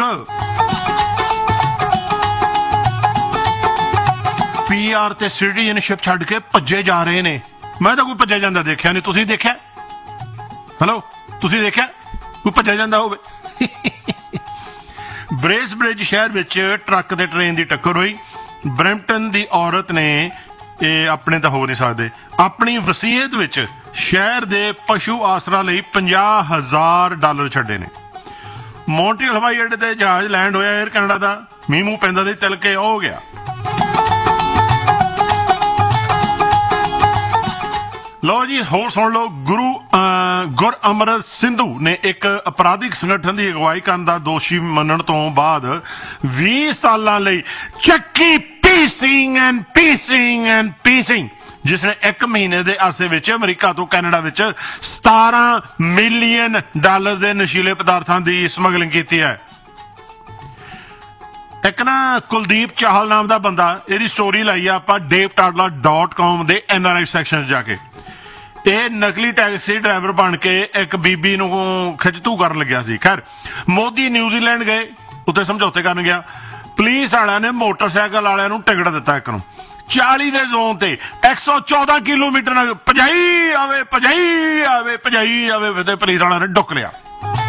ਪੀਆਰ ਤੇ ਸਿਟੀਜ਼ਨਸ਼ਿਪ ਛੱਡ ਕੇ ਭੱਜੇ ਜਾ ਰਹੇ ਨੇ। ਮੈਂ ਤਾਂ ਕੋਈ ਭੱਜਿਆ ਜਾਂਦਾ ਦੇਖਿਆ ਨਹੀਂ। ਤੁਸੀਂ ਦੇਖਿਆ? ਹੈਲੋ, ਤੁਸੀਂ ਦੇਖਿਆ ਕੋਈ ਭੱਜਿਆ ਜਾਂਦਾ ਹੋਵੇ? ਬ੍ਰੇਸਬ੍ਰਿਜ ਸ਼ਹਿਰ ਵਿੱਚ ਟਰੱਕ ਤੇ ਟ੍ਰੇਨ ਦੀ ਟੱਕਰ ਹੋਈ। ਬਰੈਂਪਟਨ ਦੀ ਔਰਤ ਨੇ ਇਹ ਆਪਣੇ ਤਾਂ ਹੋ ਨਹੀਂ ਸਕਦੇ ਆਪਣੀ ਵਸੀਅਤ ਵਿੱਚ ਸ਼ਹਿਰ ਦੇ ਪਸ਼ੂ ਆਸਰਾ ਲਈ $50,000 ਛੱਡੇ ਨੇ। ਮੌਂਟਰੀਅਲ ਹਵਾਈ ਅੱਡੇ ਤੇ ਜਹਾਜ਼ ਲੈਂਡ ਹੋਇਆ 에ਅਰ ਕੈਨੇਡਾ ਦਾ। ਮੀਂਹ ਮੂੰਹ ਪੈਂਦਾ ਦੇ ਤਿਲ ਕੇ ਹੋ ਗਿਆ। ਲਓ ਜੀ ਹੋਰ ਸੁਣ ਲਓ। ਗੁਰਅਮਰਤ ਸਿੰਧੂ ਨੇ ਇੱਕ ਅਪਰਾਧਿਕ ਸੰਗਠਨ ਦੀ ਅਗਵਾਈ ਕਰਨ ਦਾ ਦੋਸ਼ੀ ਮੰਨਣ ਤੋਂ ਬਾਅਦ 20 ਸਾਲਾਂ ਲਈ ਚੱਕੀ ਪੀਸਿੰਗ ਜਿਸ ਨੇ 1 ਮਹੀਨੇ ਦੇ ਅਰਸੇ ਵਿੱਚ ਅਮਰੀਕਾ ਤੋਂ ਕੈਨੇਡਾ ਵਿੱਚ $17 ਮਿਲੀਅਨ ਦੇ ਨਸ਼ੀਲੇ ਪਦਾਰਥਾਂ ਦੀ ਸਮਗਲਿੰਗ ਕੀਤੀ ਹੈ। ਇੱਕ ਨਾ ਕੁਲਦੀਪ ਚਾਹਲ ਨਾਮ ਦਾ ਬੰਦਾ, ਇਹਦੀ ਸਟੋਰੀ ਲਾਈ ਆ ਆਪਾਂ davetaadla.com ਦੇ NRI ਸੈਕਸ਼ਨ 'ਚ ਜਾ ਕੇ। ਇਹ ਨਕਲੀ ਟੈਕਸੀ ਡਰਾਈਵਰ ਬਣ ਕੇ ਇੱਕ ਬੀਬੀ ਨੂੰ ਖਿੱਚਤੂ ਕਰਨ ਲੱਗਿਆ ਸੀ। ਖੈਰ ਮੋਦੀ ਨਿਊਜ਼ੀਲੈਂਡ ਗਏ, ਉੱਥੇ ਸਮਝੌਤੇ ਕਰਨ ਗਿਆ। ਪੁਲਿਸ ਵਾਲਿਆਂ ਨੇ ਮੋਟਰਸਾਈਕਲ ਵਾਲਿਆਂ ਨੂੰ ਟਿਕਟ ਦਿੱਤਾ ਇੱਕ ਨੂੰ 40 ਦੇ ਜ਼ੋਨ ਤੇ 114 ਕਿਲੋਮੀਟਰ ਨਾਲ ਭਜਾਈ ਆਵੇ ਤੇ ਪੁਲਿਸ ਵਾਲਿਆਂ ਨੇ ਡੁੱਕ ਲਿਆ।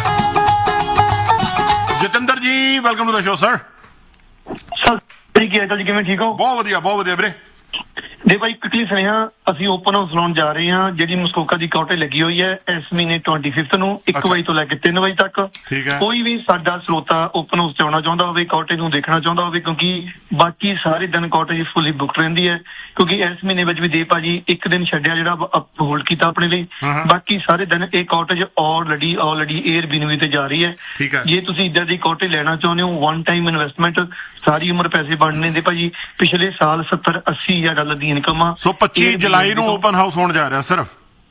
ਜਤਿੰਦਰ ਜੀ welcome to the show sir. ਕੀ ਹਾਲ ਜੀ, ਕਿਵੇਂ? ਠੀਕ ਹੋ? ਬਹੁਤ ਵਧੀਆ ਵੀਰੇ। ਦੇ ਭਾਈ ਕਿਕਲੀ ਸੁਨੇਹਾ ਅਸੀਂ ਓਪਨ ਹਾਊਸ ਲਾਉਣ ਜਾ ਰਹੇ ਹਾਂ ਜਿਹੜੀ ਮਸਕੋਕਾ ਦੀ ਕਾਟੇਜ ਲੱਗੀ ਹੋਈ ਹੈ ਇਸ ਮਹੀਨੇ 25 ਨੂੰ 1 ਵਜੇ ਤੋਂ ਲੈ ਕੇ 3 ਵਜੇ ਤੱਕ। ਕੋਈ ਵੀ ਸਾਡਾ ਸਰੋਤਾ ਓਪਨ ਹਾਊਸ ਚ ਆਉਣਾ ਚਾਹੁੰਦਾ ਹੋਵੇ, ਕਾਟੇਜ ਨੂੰ ਦੇਖਣਾ ਚਾਹੁੰਦਾ ਹੋਵੇ, ਕਿਉਂਕਿ ਬਾਕੀ ਸਾਰੇ ਦਿਨ ਕਾਟੇਜ ਫੁੱਲੀ ਬੁੱਕ ਰਹਿੰਦੀ ਹੈ ਕਿਉਂਕਿ ਇਸ ਮਹੀਨੇ ਵਿੱਚ ਵੀ ਦੇ ਭਾਜੀ 1 ਦਿਨ ਛੱਡਿਆ ਜਿਹੜਾ ਹੋਲਡ ਕੀਤਾ ਆਪਣੇ ਲਈ। ਬਾਕੀ ਸਾਰੇ ਦਿਨ ਇਹ ਕਾਟੇਜ ਆਲਰੇਡੀ 에ਅਰਬੀਐਨਬੀ ਤੇ ਜਾ ਰਹੀ ਹੈ। ਜੇ ਤੁਸੀਂ ਇੱਧਰ ਦੀ ਕਾਟੇਜ ਲੈਣਾ ਚਾਹੁੰਦੇ ਹੋ ਵਨ ਟਾਈਮ ਇਨਵੈਸਟਮੈਂਟ ਸਾਰੀ ਉਮਰ ਪੈਸੇ ਬਣਨੇ ਦੇ ਭਾਜੀ। ਪਿਛਲੇ ਸਾਲ $70-80,000 ਦੀ ਇਨਕਮ ਆ। ਸੋ 25 ਜੁਲਾਈ ਨੂੰ ਓਪਨ ਹਾਊਸ ਹੋਣ ਜਾ ਰਿਹਾ ਸਿਰਫ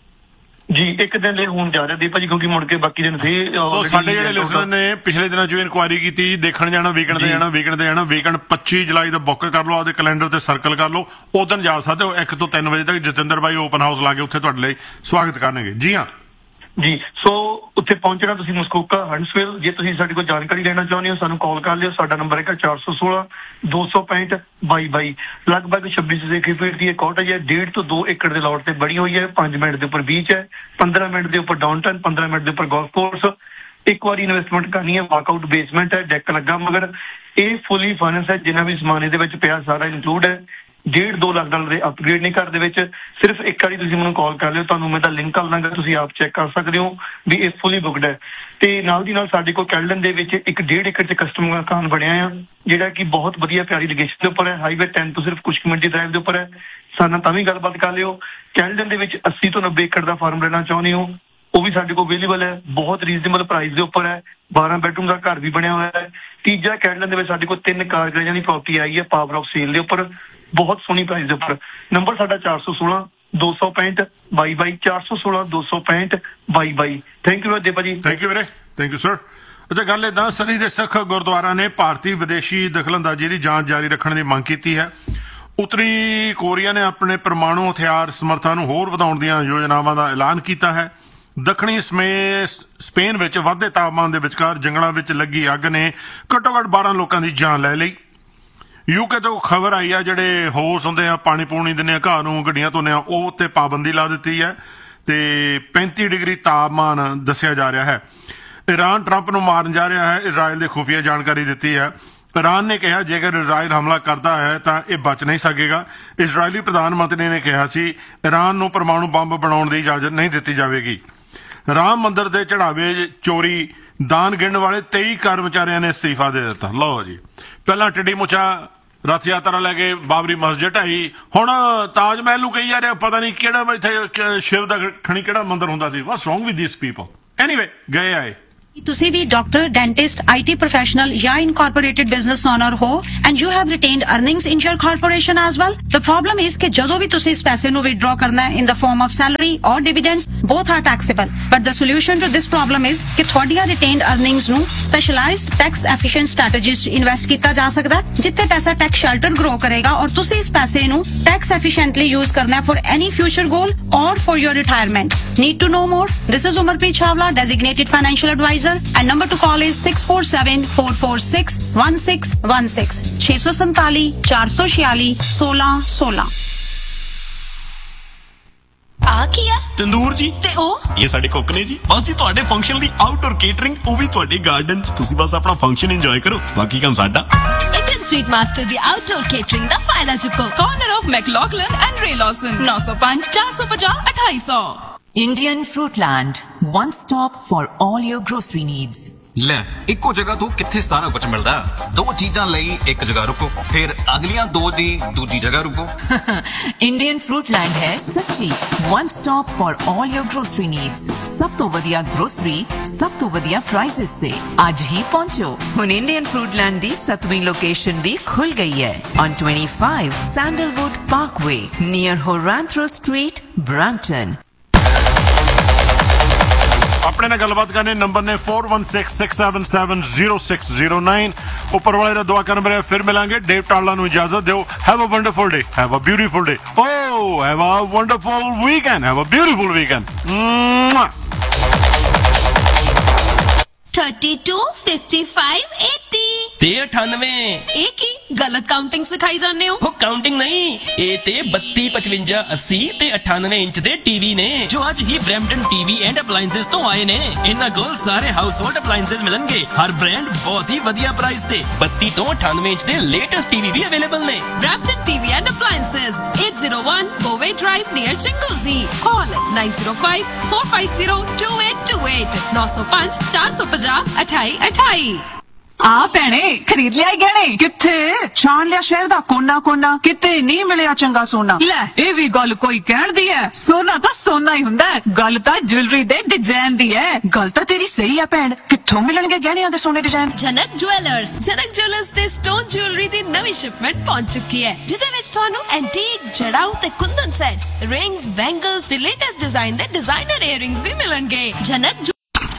ਜੀ 1 ਦਿਨ ਲਈ ਹੋਣ ਜਾ ਰਿਹਾ ਦੀ ਭਾਜੀ ਕਿਉਂਕਿ ਮੁੜ ਕੇ ਬਾਕੀ ਦਿਨ ਸੀ। ਸਾਡੇ ਜਿਹੜੇ ਲਿਸਨਰ ਨੇ ਪਿਛਲੇ ਦਿਨਾਂ 'ਚ ਇਨਕੁਆਇਰੀ ਕੀਤੀ ਦੇਖਣ ਜਾਣਾ ਵੀਕਐਂਡ ਤੇ ਜਾਣਾ ਵੀਕਐਂਡ 25 ਜੁਲਾਈ ਦਾ ਬੁੱਕ ਕਰ ਲਓ, ਆਪਦੇ ਕੈਲੰਡਰ ਤੇ ਸਰਕਲ ਕਰ ਲਓ, ਉਦੋਂ ਜਾ ਸਕਦੇ ਹੋ 1 ਤੋਂ 3 ਵਜੇ ਤੱਕ। ਜਤਿੰਦਰ ਬਾਈ ਓਪਨ ਹਾਊਸ ਲਾ ਕੇ ਉੱਥੇ ਤੁਹਾਡੇ ਲਈ ਸਵਾਗਤ ਕਰਨਗੇ। ਜੀ ਹਾਂ ਜੀ, ਸੋ ਉੱਥੇ ਪਹੁੰਚਣਾ ਤੁਸੀਂ ਮਸਕੋਕਾ ਹੰਟਸਵਿਲ। ਜੇ ਤੁਸੀਂ ਸਾਡੇ ਕੋਲ ਜਾਣਕਾਰੀ ਲੈਣਾ ਚਾਹੁੰਦੇ ਹੋ ਸਾਨੂੰ ਕਾਲ ਕਰ ਲਿਓ। ਸਾਡਾ ਨੰਬਰ ਹੈਗਾ 416 265 2222। ਲਗਭਗ 26 ਫੀਟ ਦੀ ਇਹ ਕਾਟੇਜ ਹੈ। 1.5 ਤੋਂ 2 ਏਕੜ ਦੇ ਲਾਟ ਤੇ ਬਣੀ ਹੋਈ ਹੈ। 5 ਮਿੰਟ ਦੇ ਉੱਪਰ ਬੀਚ ਹੈ, 15 ਮਿੰਟ ਦੇ ਉੱਪਰ ਡਾਊਨਟਾਊਨ, 15 ਮਿੰਟ ਦੇ ਉੱਪਰ ਗੋਲਫ ਕੋਰਸ। ਇੱਕ ਵਾਰੀ ਇਨਵੈਸਟਮੈਂਟ ਕਰਨੀ ਹੈ। ਵਾਕਆਊਟ ਬੇਸਮੈਂਟ ਹੈ, ਡੈਕ ਲੱਗਾ ਮਗਰ ਇਹ ਫੁੱਲੀ ਫਾਈਨੈਂਸ ਹੈ। ਜਿੰਨਾ ਵੀ ਸਮਾਨ ਇਹਦੇ ਵਿੱਚ ਪਿਆ ਸਾਰਾ ਇਨਕਲੂਡ ਹੈ। $1.5-2 ਲੱਖ ਦੇ ਅਪਗ੍ਰੇਡ ਨਹੀਂ ਘਰ ਦੇ ਵਿੱਚ। ਸਿਰਫ ਇੱਕ ਵਾਰੀ ਤੁਸੀਂ ਮੈਨੂੰ ਕਾਲ ਕਰ ਲਿਓ, ਤੁਹਾਨੂੰ ਮੈਂ ਤਾਂ ਲਿੰਕ ਕਰ ਦਾਂਗਾ, ਤੁਸੀਂ ਆਪ ਚੈੱਕ ਕਰ ਸਕਦੇ ਹੋ ਵੀ ਇਹ ਫੁੱਲੀ ਬੁੱਕਡ ਹੈ। ਤੇ ਨਾਲ ਦੀ ਨਾਲ ਸਾਡੇ ਕੋਲ ਕੈਲਡਨ ਦੇ ਵਿੱਚ 1.5 ਏਕੜ 'ਚ ਕਸਟਮਰ ਮਕਾਨ ਬਣਿਆ ਆ ਜਿਹੜਾ ਕਿ ਬਹੁਤ ਵਧੀਆ ਪਿਆਰੀ ਲੋਕੇਸ਼ਨ ਦੇ ਉੱਪਰ ਹੈ। ਹਾਈਵੇ 10 ਤੋਂ ਸਿਰਫ ਕੁਝ ਮਿੰਟ ਦੀ ਡਰਾਈਵ ਦੇ ਉੱਪਰ ਹੈ। ਸਾਨੂੰ ਤਾਂ ਵੀ ਗੱਲਬਾਤ ਕਰ ਲਿਓ। ਕੈਲਡਨ ਦੇ ਵਿੱਚ 80 ਤੋਂ 90 ਏਕੜ ਦਾ ਫਾਰਮ ਲੈਣਾ ਚਾਹੁੰਦੇ ਹੋ ਉਹ ਵੀ ਸਾਡੇ ਕੋਲ ਅਵੇਲੇਬਲ ਹੈ। ਬਹੁਤ ਰੀਜ਼ਨੇਬਲ ਪ੍ਰਾਈਸ ਦੇ ਉੱਪਰ ਹੈ। 12 ਬੈਡਰੂਮ ਦਾ ਘਰ ਵੀ ਬਣਿਆ ਹੋਇਆ ਹੈ। ਤੀਜਾ ਕੈਲਡਨ ਦੇ ਵਿੱਚ ਸਾਡੇ ਕੋਲ 3 ਕਾਰ ਗੈਰਾਜਾਂ ਦੀ ਪ੍ਰਾਪਰਟੀ ਆਈ ਹੈ ਪਾਵਰ ਆਫ ਸੇਲ ਦੇ ਉੱਪਰ, ਬਹੁਤ ਸੋਹਣੀ ਪ੍ਰਾਈਸ ਦੇ ਉੱਪਰ। ਨੰਬਰ ਸਾਡਾ 416 265 2222 416 265 2222। ਥੈਂਕ ਯੂ ਭਾਜੀ। ਥੈਂਕ ਯੂ ਵੀਰੇ, ਥੈਂਕ ਯੂ ਸਰ। ਅੱਛਾ ਗੱਲ ਏਦਾਂ, ਸਰੀ ਦੇ ਸਿੱਖ ਗੁਰਦੁਆਰਾ ਨੇ ਭਾਰਤੀ ਵਿਦੇਸ਼ੀ ਦਖਲਅੰਦਾਜ਼ੀ ਦੀ ਜਾਂਚ ਜਾਰੀ ਰੱਖਣ ਦੀ ਮੰਗ ਕੀਤੀ ਹੈ। ਉੱਤਰੀ ਕੋਰੀਆ ਨੇ ਆਪਣੇ ਪਰਮਾਣੂ ਹਥਿਆਰ ਸਮਰੱਥਾ ਨੂੰ ਹੋਰ ਵਧਾਉਣ ਦੀਆਂ ਯੋਜਨਾਵਾਂ ਦਾ ਐਲਾਨ ਕੀਤਾ ਹੈ। ਦੱਖਣੀ ਸਪੇਨ ਵਿੱਚ ਵਾਧੇ ਤਾਪਮਾਨ ਦੇ ਵਿਚਕਾਰ ਜੰਗਲਾਂ ਵਿੱਚ ਲੱਗੀ ਅੱਗ ਨੇ ਘੱਟੋ ਘੱਟ 12 ਲੋਕਾਂ ਦੀ ਜਾਨ ਲੈ ਲਈ। ਯੂਕੇ ਤੋਂ ਖਬਰ ਆਈ ਆ ਜਿਹੜੇ ਹੋਸ ਹੁੰਦੇ ਆ ਪਾਣੀ ਪੂਣੀ ਦਿੰਦੇ ਆ ਘਾਹ ਨੂੰ ਗੱਡੀਆਂ ਧੋਨੇ ਆ ਉਹ ਉੱਤੇ ਪਾਬੰਦੀ ਲਾ ਦਿੱਤੀ ਹੈ ਤੇ 35 ਡਿਗਰੀ ਤਾਪਮਾਨ ਦੱਸਿਆ ਜਾ ਰਿਹਾ ਹੈ। ਈਰਾਨ ਟਰੰਪ ਨੂੰ ਮਾਰਨ ਜਾ ਰਿਹਾ ਹੈ, ਇਜ਼ਰਾਈਲ ਦੇ ਖੁਫੀਆ ਜਾਣਕਾਰੀ ਦਿੱਤੀ ਹੈ। ਈਰਾਨ ਨੇ ਕਿਹਾ ਜੇਕਰ ਇਜ਼ਰਾਈਲ ਹਮਲਾ ਕਰਦਾ ਹੈ ਤਾਂ ਇਹ ਬਚ ਨਹੀਂ ਸਕੇਗਾ। ਇਜ਼ਰਾਈਲੀ ਪ੍ਰਧਾਨ ਮੰਤਰੀ ਨੇ ਕਿਹਾ ਸੀ ਈਰਾਨ ਨੂੰ ਪਰਮਾਣੂ ਬੰਬ ਬਣਾਉਣ ਦੀ ਇਜਾਜ਼ਤ ਨਹੀਂ ਦਿੱਤੀ ਜਾਵੇਗੀ। ਰਾਮ ਮੰਦਿਰ ਦੇ ਚੜਾਵੇ ਚੋਰੀ ਦਾਨ ਗਿਣਨ ਵਾਲੇ 23 ਕਰਮਚਾਰੀਆਂ ਨੇ ਅਸਤੀਫਾ ਦੇ ਦਿੱਤਾ। ਲਓ ਜੀ, ਪਹਿਲਾਂ ਟਿੱਡੀ ਮੁੱਛਾ ਰਥ ਯਾਤਰਾ ਲੈ ਕੇ ਬਾਬਰੀ ਮਸਜਿਦ ਢਾਈ, ਹੁਣ ਤਾਜ ਮਹਿਲ ਨੂੰ ਕਹੀ ਜਾ ਰਿਹਾ ਪਤਾ ਨਹੀਂ ਕਿਹੜਾ ਇੱਥੇ ਸ਼ਿਵ ਦਾ ਖਣੀ ਕਿਹੜਾ ਮੰਦਿਰ ਹੁੰਦਾ ਸੀ। What's wrong with these people? Anyway ਗਏ ਆਏ। ਤੁਸੀਂ ਵੀ ਡਾਕਟਰ, ਡੈਂਟਿਸਟ, IT ਪ੍ਰੋਫੈਸ਼ਨਲ ਜਾਂ ਇਨਕਾਰਪੋਰੇਟਡ ਬਿਜ਼ਨਸ ਓਨਰ ਹੋ and you have ਰਿਟੇਨਡ earnings in your corporation as well. The problem is ਕਿ ਜਦੋਂ ਵੀ ਤੁਸੀਂ ਇਸ ਪੈਸੇ ਨੂੰ ਵਿਦਡਰਾ ਕਰਨਾ ਹੈ ਇਨ ਦ ਫਾਰਮ ਆਫ ਸੈਲਰੀ ਔਰ ਡਿਵੀਡੈਂਡਸ, both are taxable. But the solution to this problem is ਕਿ ਤੁਹਾਡੀਆਂ ਰਿਟੇਨਡ ਅਰਨਿੰਗਸ ਨੂੰ ਸਪੈਸ਼ਲਾਈਜ਼ਡ ਟੈਕਸ ਐਫੀਸ਼ੀਐਂਟ ਸਟ੍ਰੈਟੇਜੀਜ਼ 'ਚ ਇਨਵੈਸਟ ਕੀਤਾ ਜਾ ਸਕਦਾ ਹੈ ਜਿੱਥੇ ਪੈਸਾ ਟੈਕਸ ਸ਼ੈਲਟਰ ਗਰੋ ਕਰੇਗਾ ਔਰ ਤੁਸੀਂ ਇਸ ਪੈਸੇ ਨੂੰ ਟੈਕਸ ਐਫੀਸ਼ੀਐਂਟਲੀ ਯੂਜ਼ ਕਰਨਾ ਹੈ ਫॉर ਐਨੀ ਫਿਊਚਰ ਗੋਲ ਔਰ for your retirement. Need to know more? This is Umarpreet Chawla, designated financial adviser and number two call is 6474461616 647 446 1616। ਆ ਕੀ ਆ? ਤੰਦੂਰ ਜੀ। ਤੇ ਉਹ ਇਹ ਸਾਡੇ ਕੁੱਕ ਨੇ ਜੀ। ਬਸ ਜੀ ਤੁਹਾਡੇ ਫੰਕਸ਼ਨ ਲਈ ਆਊਟਡੋਰ ਕੇਟਰਿੰਗ, ਉਹ ਵੀ ਤੁਹਾਡੇ ਗਾਰਡਨ 'ਚ। ਤੁਸੀਂ ਬਸ ਆਪਣਾ ਫੰਕਸ਼ਨ ਇੰਜੋਏ ਕਰੋ, ਬਾਕੀ ਕੰਮ ਸਾਡਾ। ਇੰਡੀਅਨ ਸਵੀਟ ਮਾਸਟਰ ਦੀ ਆਊਟਡੋਰ ਕੇਟਰਿੰਗ ਦਾ ਫਾਇਦਾ ਚੁੱਕੋ। ਕਾਰਨਰ ਆਫ ਮੈਕਲੌਗਲਨ ਐਂਡ ਰੇ ਲੌਸਨ 905 450 2800। Indian Fruitland, one stop for all your grocery needs. ਲੈ ਇੱਕੋ ਜਗ੍ਹਾ ਤੋਂ ਕਿੱਥੇ ਸਾਰਾ ਕੁਝ ਮਿਲਦਾ? ਦੋ ਚੀਜ਼ਾਂ ਲਈ ਇੱਕ ਜਗ੍ਹਾ ਰੁਕੋ, ਫਿਰ ਅਗਲੀਆਂ ਦੋ ਦੀ ਦੂਜੀ ਜਗ੍ਹਾ ਰੁਕੋ। Indian Fruitland ਹੈ ਸੱਚੀ one stop for all your grocery needs. ਸਭ ਤੋਂ ਵਧੀਆ grocery, ਸਭ ਤੋਂ ਵਧੀਆ prices ਤੇ ਅੱਜ ਹੀ ਪਹੁੰਚੋ। ਹੁਣ Indian Fruitland ਦੀ 7ਵੀਂ ਲੋਕੇਸ਼ਨ ਵੀ ਖੁੱਲ ਗਈ ਹੈ on 25 Sandalwood Parkway near Horanthro Street, Brampton। ਆਪਣੇ ਨਾਲ ਗੱਲਬਾਤ ਕਰਨੇ ਨੰਬਰ ਨੇ 4166770609। ਉੱਪਰ ਵਾਲੇ ਦਾ ਦੁਆ ਕਰਨ ਮੇਰੇ ਫਿਰ ਮਿਲਾਂਗੇ। ਡੇਵ ਟਾਲਾ ਨੂੰ ਇਜਾਜ਼ਤ ਦਿਓ। Have a wonderful day, have a beautiful day, O have a wonderful weekend, have a beautiful weekend. 32 55 80 ਤੇ 98। ਇਹ ਕੀ ਗਲਤ ਕਾਊਂਟਿੰਗ ਸਿਖਾਈ ਜਾਂਦੇ ਹੋ? ਉਹ ਕਾਊਂਟਿੰਗ ਨਹੀਂ, ਇਹ ਤੇ 32 55 80 ਤੇ 98 ਇੰਚ ਦੇ ਟੀਵੀ ਨੇ ਜੋ ਅੱਜ ਹੀ ਬ੍ਰੈਂਪਟਨ ਟੀਵੀ ਐਂਡ ਅਪਲਾਈਐਂਸਸ ਤੋਂ ਆਏ ਨੇ। ਇਹਨਾਂ ਕੋਲ ਸਾਰੇ ਹਾਊਸ ਹੋਲਡ ਅਪਲਾਈਐਂਸਸ ਮਿਲਣਗੇ, ਹਰ ਬ੍ਰਾਂਡ ਬਹੁਤ ਹੀ ਵਧੀਆ ਪ੍ਰਾਈਸ ਤੇ। 32 ਤੋਂ 98 ਇੰਚ ਦੇ ਲੇਟੈਸਟ ਟੀਵੀ ਵੀ ਅਵੇਲੇਬਲ ਨੇ। Brampton TV and appliances 801 ਬੋਵੇ drive near ਚਿੰਗੂਜ਼ੀ। ਕਾਲ 905 450 2828 905 450 2828। ਆ ਭੈਣੇ ਖਰੀਦ ਲਿਆ ਗਹਿਣੇ? ਕਿੱਥੇ ਛਾਣ ਲਿਆ ਸ਼ਹਿਰ ਦਾ ਕੋਨਾ ਕੋਨਾ, ਕਿਤੇ ਨਹੀਂ ਮਿਲਿਆ ਚੰਗਾ ਸੋਨਾ। ਲੈ ਇਹ ਵੀ ਗੱਲ ਕੋਈ ਕਹਿਣ ਦੀ ਹੈ? ਸੋਨਾ ਤਾਂ ਸੋਨਾ ਹੀ ਹੁੰਦਾ ਹੈ, ਗੱਲ ਤਾਂ ਜੁਐਲਰੀ ਦੇ ਡਿਜ਼ਾਈਨ ਦੀ ਹੈ। ਗੱਲ ਤਾਂ ਤੇਰੀ ਸਹੀ ਹੈ ਭੈਣ, ਕਿੱਥੋਂ ਮਿਲਣਗੇ ਗਹਿਣਿਆਂ ਦੇ ਸੋਨੇ ਡਿਜ਼ਾਈਨ? ਜਨਕ ਜੁਐਲਰਸ ਤੇ ਸਟੋਨ ਜੁਐਲਰੀ ਦੀ ਨਵੀਂ ਸ਼ਿਪਮੈਂਟ ਪਹੁੰਚ ਚੁੱਕੀ ਹੈ ਜਿਹਦੇ ਵਿੱਚ ਤੁਹਾਨੂੰ ਐਂਟੀਕ, ਜੜਾਊ ਤੇ ਕੁੰਦਨ ਸੈਟਸ, ਰਿੰਗਸ, ਬੈਂਗਲਸ ਤੇ ਲੇਟੈਸਟ ਡਿਜ਼ਾਈਨ ਦੇ ਡਿਜ਼ਾਈਨਰ ਈਅਰਿੰਗਸ ਵੀ ਮਿਲਣਗੇ। ਜਨਕ